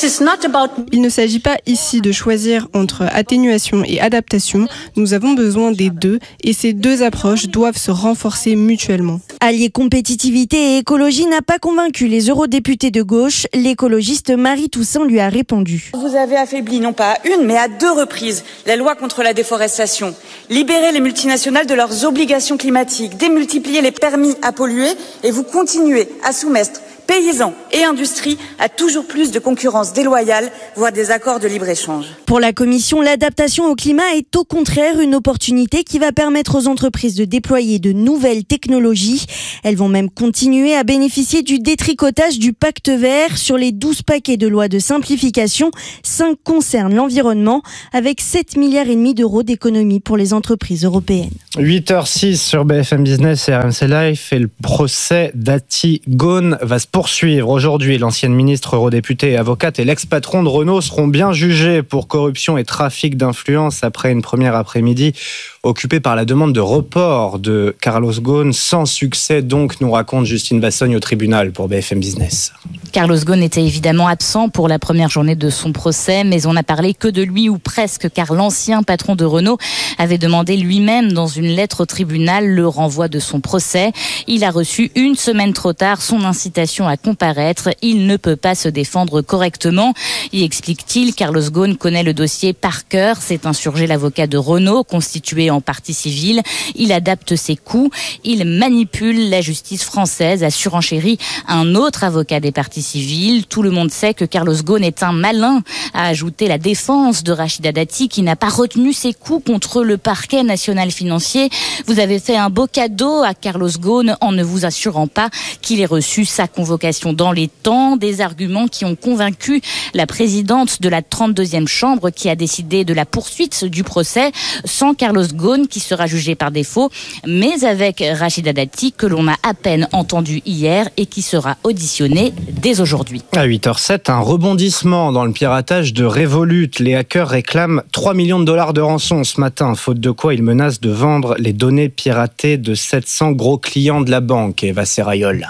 Il ne s'agit pas ici de choisir entre atténuation et adaptation. Nous avons besoin des deux et ces deux approches doivent se renforcer mutuellement. Allier compétitivité et écologie n'a pas convaincu les eurodéputés de gauche. L'écologiste Marie Toussaint lui a répondu. Vous avez affaibli non pas à une mais à 2 reprises la loi contre la déforestation, libéré les multinationales de leurs obligations climatiques, démultiplié les permis à polluer et vous continuez à soumettre paysans et industrie à toujours plus de concurrence déloyale, voire des accords de libre-échange. Pour la Commission, l'adaptation au climat est au contraire une opportunité qui va permettre aux entreprises de déployer de nouvelles technologies. Elles vont même continuer à bénéficier du détricotage du pacte vert. Sur les 12 paquets de lois de simplification, 5 concernent l'environnement, avec 7,5 milliards d'euros d'économies pour les entreprises européennes. 8h06 sur BFM Business et RMC Live, et le procès d'Ati Ghosn va se poursuivre. Aujourd'hui, l'ancienne ministre eurodéputée et avocate et l'ex-patron de Renault seront bien jugés pour corruption et trafic d'influence après une première après-midi occupée par la demande de report de Carlos Ghosn. Sans succès, donc, nous raconte Justine Bassogne au tribunal pour BFM Business. Carlos Ghosn était évidemment absent pour la première journée de son procès, mais on n'a parlé que de lui ou presque, car l'ancien patron de Renault avait demandé lui-même dans une lettre au tribunal le renvoi de son procès. Il a reçu 1 semaine trop tard son incitation à comparaître. Il ne peut pas se défendre correctement. Y explique-t-il, Carlos Ghosn connaît le dossier par cœur. C'est insurgé l'avocat de Renault, constitué en partie civile. Il adapte ses coups. Il manipule la justice française, a surenchéri un autre avocat des parties civiles. Tout le monde sait que Carlos Ghosn est un malin, a ajouté la défense de Rachida Dati, qui n'a pas retenu ses coups contre le parquet national financier. Vous avez fait un beau cadeau à Carlos Ghosn en ne vous assurant pas qu'il ait reçu sa convocation dans les temps. Des arguments qui ont convaincu la présidente de la 32e chambre, qui a décidé de la poursuite du procès sans Carlos Ghosn, qui sera jugé par défaut, mais avec Rachida Dati, que l'on a à peine entendu hier et qui sera auditionné dès aujourd'hui. À 8h07, un rebondissement dans le piratage de Revolut. Les hackers réclament 3 millions de dollars de rançon ce matin, faute de quoi ils menacent de vendre les données piratées de 700 gros clients de la banque. Eva Serrayol.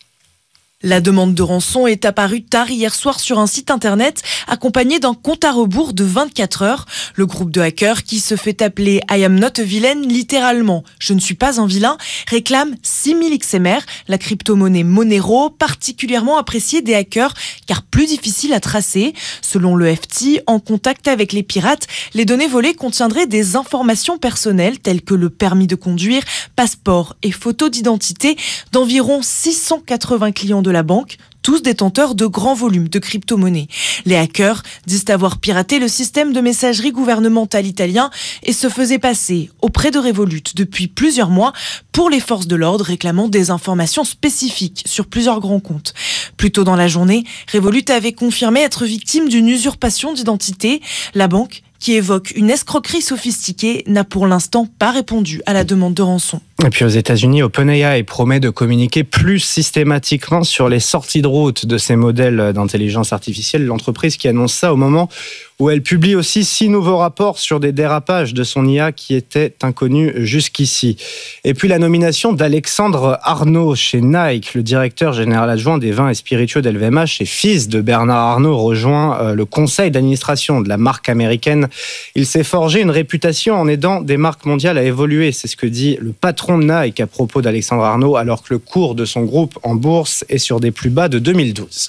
La demande de rançon est apparue tard hier soir sur un site internet, accompagnée d'un compte à rebours de 24 heures. Le groupe de hackers, qui se fait appeler I am not a villain, littéralement « je ne suis pas un vilain », réclame 6000 XMR, la crypto-monnaie Monero, particulièrement appréciée des hackers car plus difficile à tracer. Selon le FT, en contact avec les pirates, les données volées contiendraient des informations personnelles telles que le permis de conduire, passeport et photo d'identité d'environ 680 clients de la banque, tous détenteurs de grands volumes de crypto-monnaies. Les hackers disent avoir piraté le système de messagerie gouvernementale italien et se faisaient passer auprès de Revolut depuis plusieurs mois pour les forces de l'ordre, réclamant des informations spécifiques sur plusieurs grands comptes. Plus tôt dans la journée, Revolut avait confirmé être victime d'une usurpation d'identité. La banque, qui évoque une escroquerie sophistiquée, n'a pour l'instant pas répondu à la demande de rançon. Et puis aux États-Unis, OpenAI promet de communiquer plus systématiquement sur les sorties de route de ces modèles d'intelligence artificielle. L'entreprise qui annonce ça au moment où elle publie aussi 6 nouveaux rapports sur des dérapages de son IA qui étaient inconnus jusqu'ici. Et puis la nomination d'Alexandre Arnault chez Nike, le directeur général adjoint des vins et spiritueux d'LVMH et fils de Bernard Arnault, rejoint le conseil d'administration de la marque américaine. Il s'est forgé une réputation en aidant des marques mondiales à évoluer. C'est ce que dit le patron de Nike à propos d'Alexandre Arnault, alors que le cours de son groupe en bourse est sur des plus bas de 2012.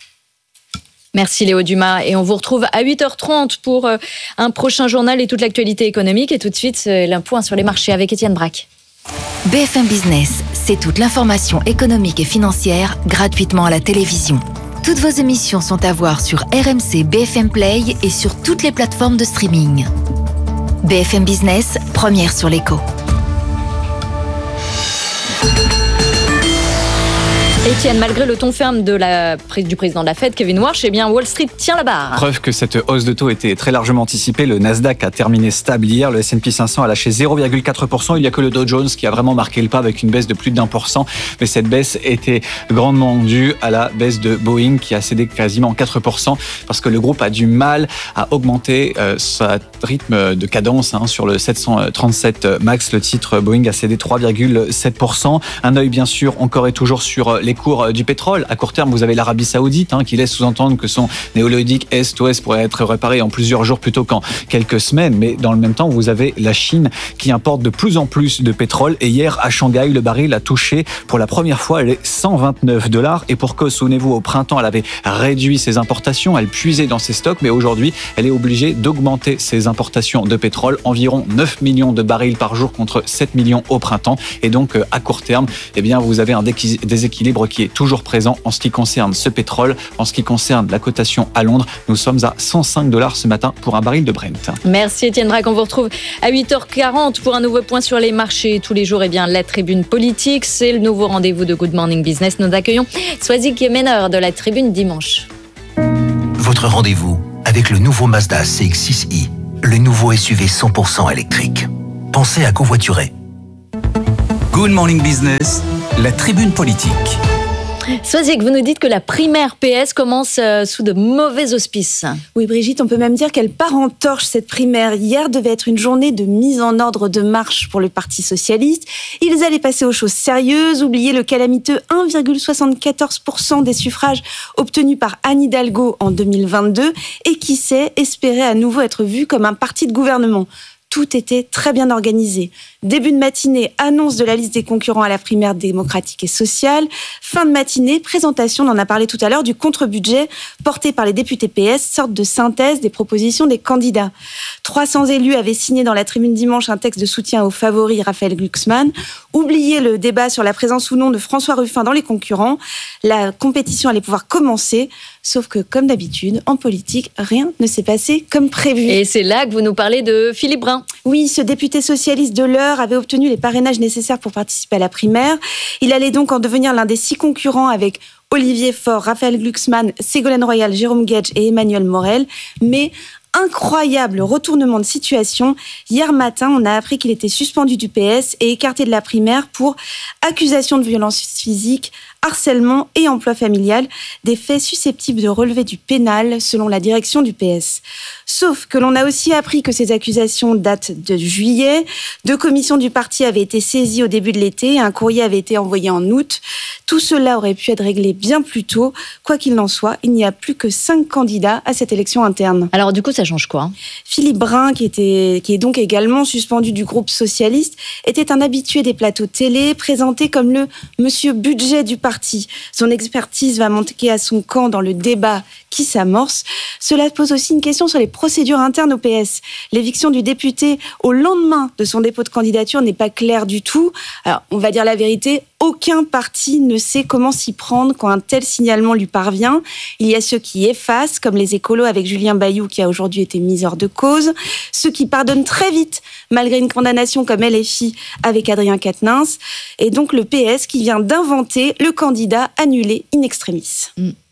Merci Léo Dumas, et on vous retrouve à 8h30 pour un prochain journal et toute l'actualité économique. Et tout de suite, un point sur les marchés avec Étienne Braque. BFM Business, c'est toute l'information économique et financière gratuitement à la télévision. Toutes vos émissions sont à voir sur RMC, BFM Play et sur toutes les plateformes de streaming. BFM Business, première sur l'écho. Étienne, malgré le ton ferme du président de la Fed, Kevin Warsh, eh bien Wall Street tient la barre. Preuve que cette hausse de taux était très largement anticipée. Le Nasdaq a terminé stable hier. Le S&P 500 a lâché 0,4%. Il n'y a que le Dow Jones qui a vraiment marqué le pas avec une baisse de plus d'1%. Mais cette baisse était grandement due à la baisse de Boeing qui a cédé quasiment 4% parce que le groupe a du mal à augmenter son rythme de cadence sur le 737 MAX. Le titre Boeing a cédé 3,7%. Un œil bien sûr encore et toujours sur les cours du pétrole. À court terme, vous avez l'Arabie Saoudite qui laisse sous-entendre que son néoléodique Est-Ouest pourrait être réparé en plusieurs jours plutôt qu'en quelques semaines. Mais dans le même temps, vous avez la Chine qui importe de plus en plus de pétrole. Et hier, à Shanghai, le baril a touché pour la première fois les $129. Et pour cause, souvenez-vous, au printemps, elle avait réduit ses importations, elle puisait dans ses stocks. Mais aujourd'hui, elle est obligée d'augmenter ses importations de pétrole. Environ 9 millions de barils par jour contre 7 millions au printemps. Et donc, à court terme, eh bien, vous avez un déséquilibre qui est toujours présent en ce qui concerne ce pétrole. En ce qui concerne la cotation à Londres, nous sommes à $105 ce matin pour un baril de Brent. Merci Étienne Braque, on vous retrouve à 8h40 pour un nouveau point sur les marchés. Tous les jours, eh bien, la tribune politique, c'est le nouveau rendez-vous de Good Morning Business. Nous accueillons Swazik Yemener de la tribune dimanche. Votre rendez-vous avec le nouveau Mazda CX-6i, le nouveau SUV 100% électrique. Pensez à covoiturer. Good Morning Business, la tribune politique. Swazik, vous nous dites que la primaire PS commence sous de mauvais auspices. Oui, Brigitte, on peut même dire qu'elle part en torche, cette primaire. Hier devait être une journée de mise en ordre de marche pour le Parti socialiste. Ils allaient passer aux choses sérieuses, oublier le calamiteux 1,74% des suffrages obtenus par Anne Hidalgo en 2022 et qui sait, espérer à nouveau être vu comme un parti de gouvernement. Tout était très bien organisé. Début de matinée, annonce de la liste des concurrents à la primaire démocratique et sociale. Fin de matinée, présentation, on en a parlé tout à l'heure, du contre-budget porté par les députés PS, sorte de synthèse des propositions des candidats. 300 élus avaient signé dans la tribune dimanche un texte de soutien au favori Raphaël Glucksmann. Oubliez le débat sur la présence ou non de François Ruffin dans les concurrents. La compétition allait pouvoir commencer. Sauf que, comme d'habitude, en politique, rien ne s'est passé comme prévu. Et c'est là que vous nous parlez de Philippe Brun. Oui, ce député socialiste de l'Eure avait obtenu les parrainages nécessaires pour participer à la primaire. Il allait donc en devenir l'un des 6 concurrents avec Olivier Faure, Raphaël Glucksmann, Ségolène Royal, Jérôme Guedj et Emmanuel Morel. Mais incroyable retournement de situation. Hier matin, on a appris qu'il était suspendu du PS et écarté de la primaire pour accusation de violence physique, harcèlement et emploi familial, des faits susceptibles de relever du pénal selon la direction du PS. Sauf que l'on a aussi appris que ces accusations datent de juillet. 2 commissions du parti avaient été saisies au début de l'été et un courrier avait été envoyé en août. Tout cela aurait pu être réglé bien plus tôt. Quoi qu'il en soit, il n'y a plus que 5 candidats à cette élection interne. Alors du coup, ça change quoi ? Philippe Brun, qui est donc également suspendu du groupe socialiste, était un habitué des plateaux télé, présenté comme le monsieur budget du parti. Son expertise va manquer à son camp dans le débat qui s'amorce. Cela pose aussi une question sur les procédures internes au PS. L'éviction du député au lendemain de son dépôt de candidature n'est pas claire du tout. Alors, on va dire la vérité, aucun parti ne sait comment s'y prendre quand un tel signalement lui parvient. Il y a ceux qui effacent, comme les écolos avec Julien Bayou qui a aujourd'hui été mis hors de cause. Ceux qui pardonnent très vite, malgré une condamnation comme LFI avec Adrien Quatennens. Et donc le PS qui vient d'inventer le candidat annulé in extremis.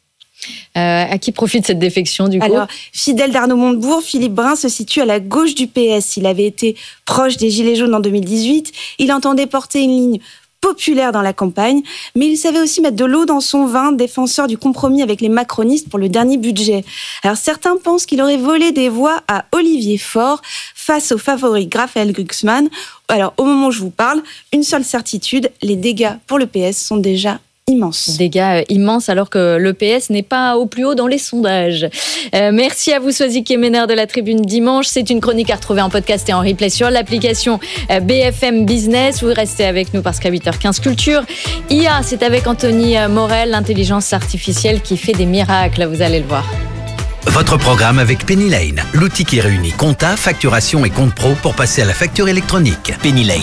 À qui profite cette défection du coup ? Alors, fidèle d'Arnaud Montebourg, Philippe Brun se situe à la gauche du PS. Il avait été proche des Gilets jaunes en 2018. Il entendait porter une ligne populaire dans la campagne, mais il savait aussi mettre de l'eau dans son vin, défenseur du compromis avec les macronistes pour le dernier budget. Alors certains pensent qu'il aurait volé des voix à Olivier Faure face au favori Raphaël Glucksmann. Alors au moment où je vous parle, une seule certitude, les dégâts pour le PS sont déjà immense. Dégâts immenses alors que le PS n'est pas au plus haut dans les sondages. Merci à vous Swazik Yemener de la Tribune Dimanche. C'est une chronique à retrouver en podcast et en replay sur l'application BFM Business. Vous restez avec nous parce qu'à 8h15 Culture, IA, c'est avec Anthony Morel, l'intelligence artificielle qui fait des miracles, vous allez le voir. Votre programme avec Penny Lane, l'outil qui réunit compta, facturation et compte pro pour passer à la facture électronique. Penny Lane.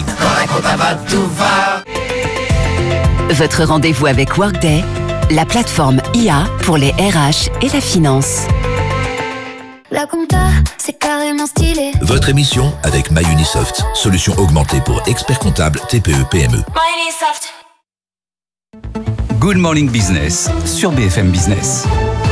Votre rendez-vous avec Workday, la plateforme IA pour les RH et la finance. La compta, c'est carrément stylé. Votre émission avec MyUnisoft, solution augmentée pour experts comptables TPE-PME. MyUnisoft. Good Morning Business sur BFM Business.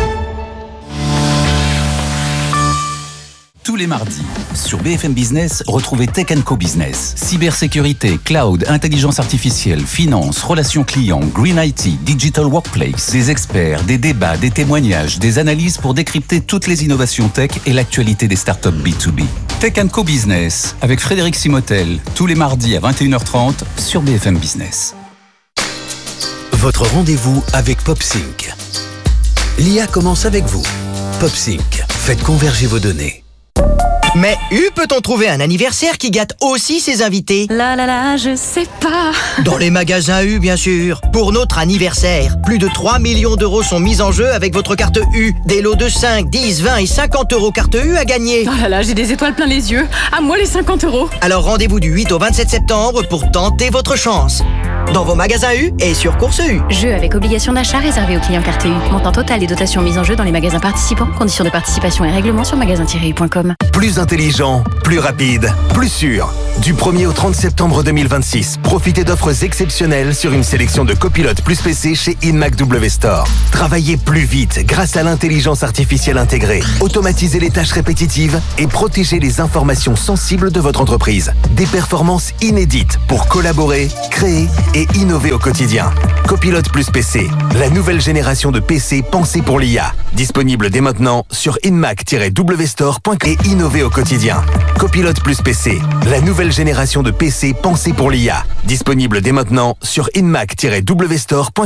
Tous les mardis, sur BFM Business, retrouvez Tech & Co Business. Cybersécurité, cloud, intelligence artificielle, finance, relations clients, green IT, digital workplace. Des experts, des débats, des témoignages, des analyses pour décrypter toutes les innovations tech et l'actualité des startups B2B. Tech & Co Business, avec Frédéric Simotel, tous les mardis à 21h30 sur BFM Business. Votre rendez-vous avec PopSync. L'IA commence avec vous. PopSync, faites converger vos données. Mais peut-on trouver un anniversaire qui gâte aussi ses invités? Là, je sais pas. Dans les magasins U, bien sûr. Pour notre anniversaire, plus de 3 millions d'euros sont mis en jeu avec votre carte U. Des lots de 5, 10, 20 et 50 euros carte U à gagner. Oh là, j'ai des étoiles plein les yeux. À moi les 50 euros. Alors rendez-vous du 8 au 27 septembre pour tenter votre chance. Dans vos magasins U et sur Course U. Jeu avec obligation d'achat réservé aux clients carte U. Montant total des dotations mises en jeu dans les magasins participants. Conditions de participation et règlements sur magasin-u.com. Plus intelligent, plus rapide, plus sûr. Du 1er au 30 septembre 2026, profitez d'offres exceptionnelles sur une sélection de copilotes plus PC chez Inmac W Store. Travaillez plus vite grâce à l'intelligence artificielle intégrée. Automatisez les tâches répétitives et protégez les informations sensibles de votre entreprise. Des performances inédites pour collaborer, créer et innover au quotidien. Copilote plus PC, la nouvelle génération de PC pensée pour l'IA. Disponible dès maintenant sur inmac-wstore.com et innover au quotidien. Copilote plus PC, la nouvelle génération de PC pensée pour l'IA. Disponible dès maintenant sur inmac-wstore.com.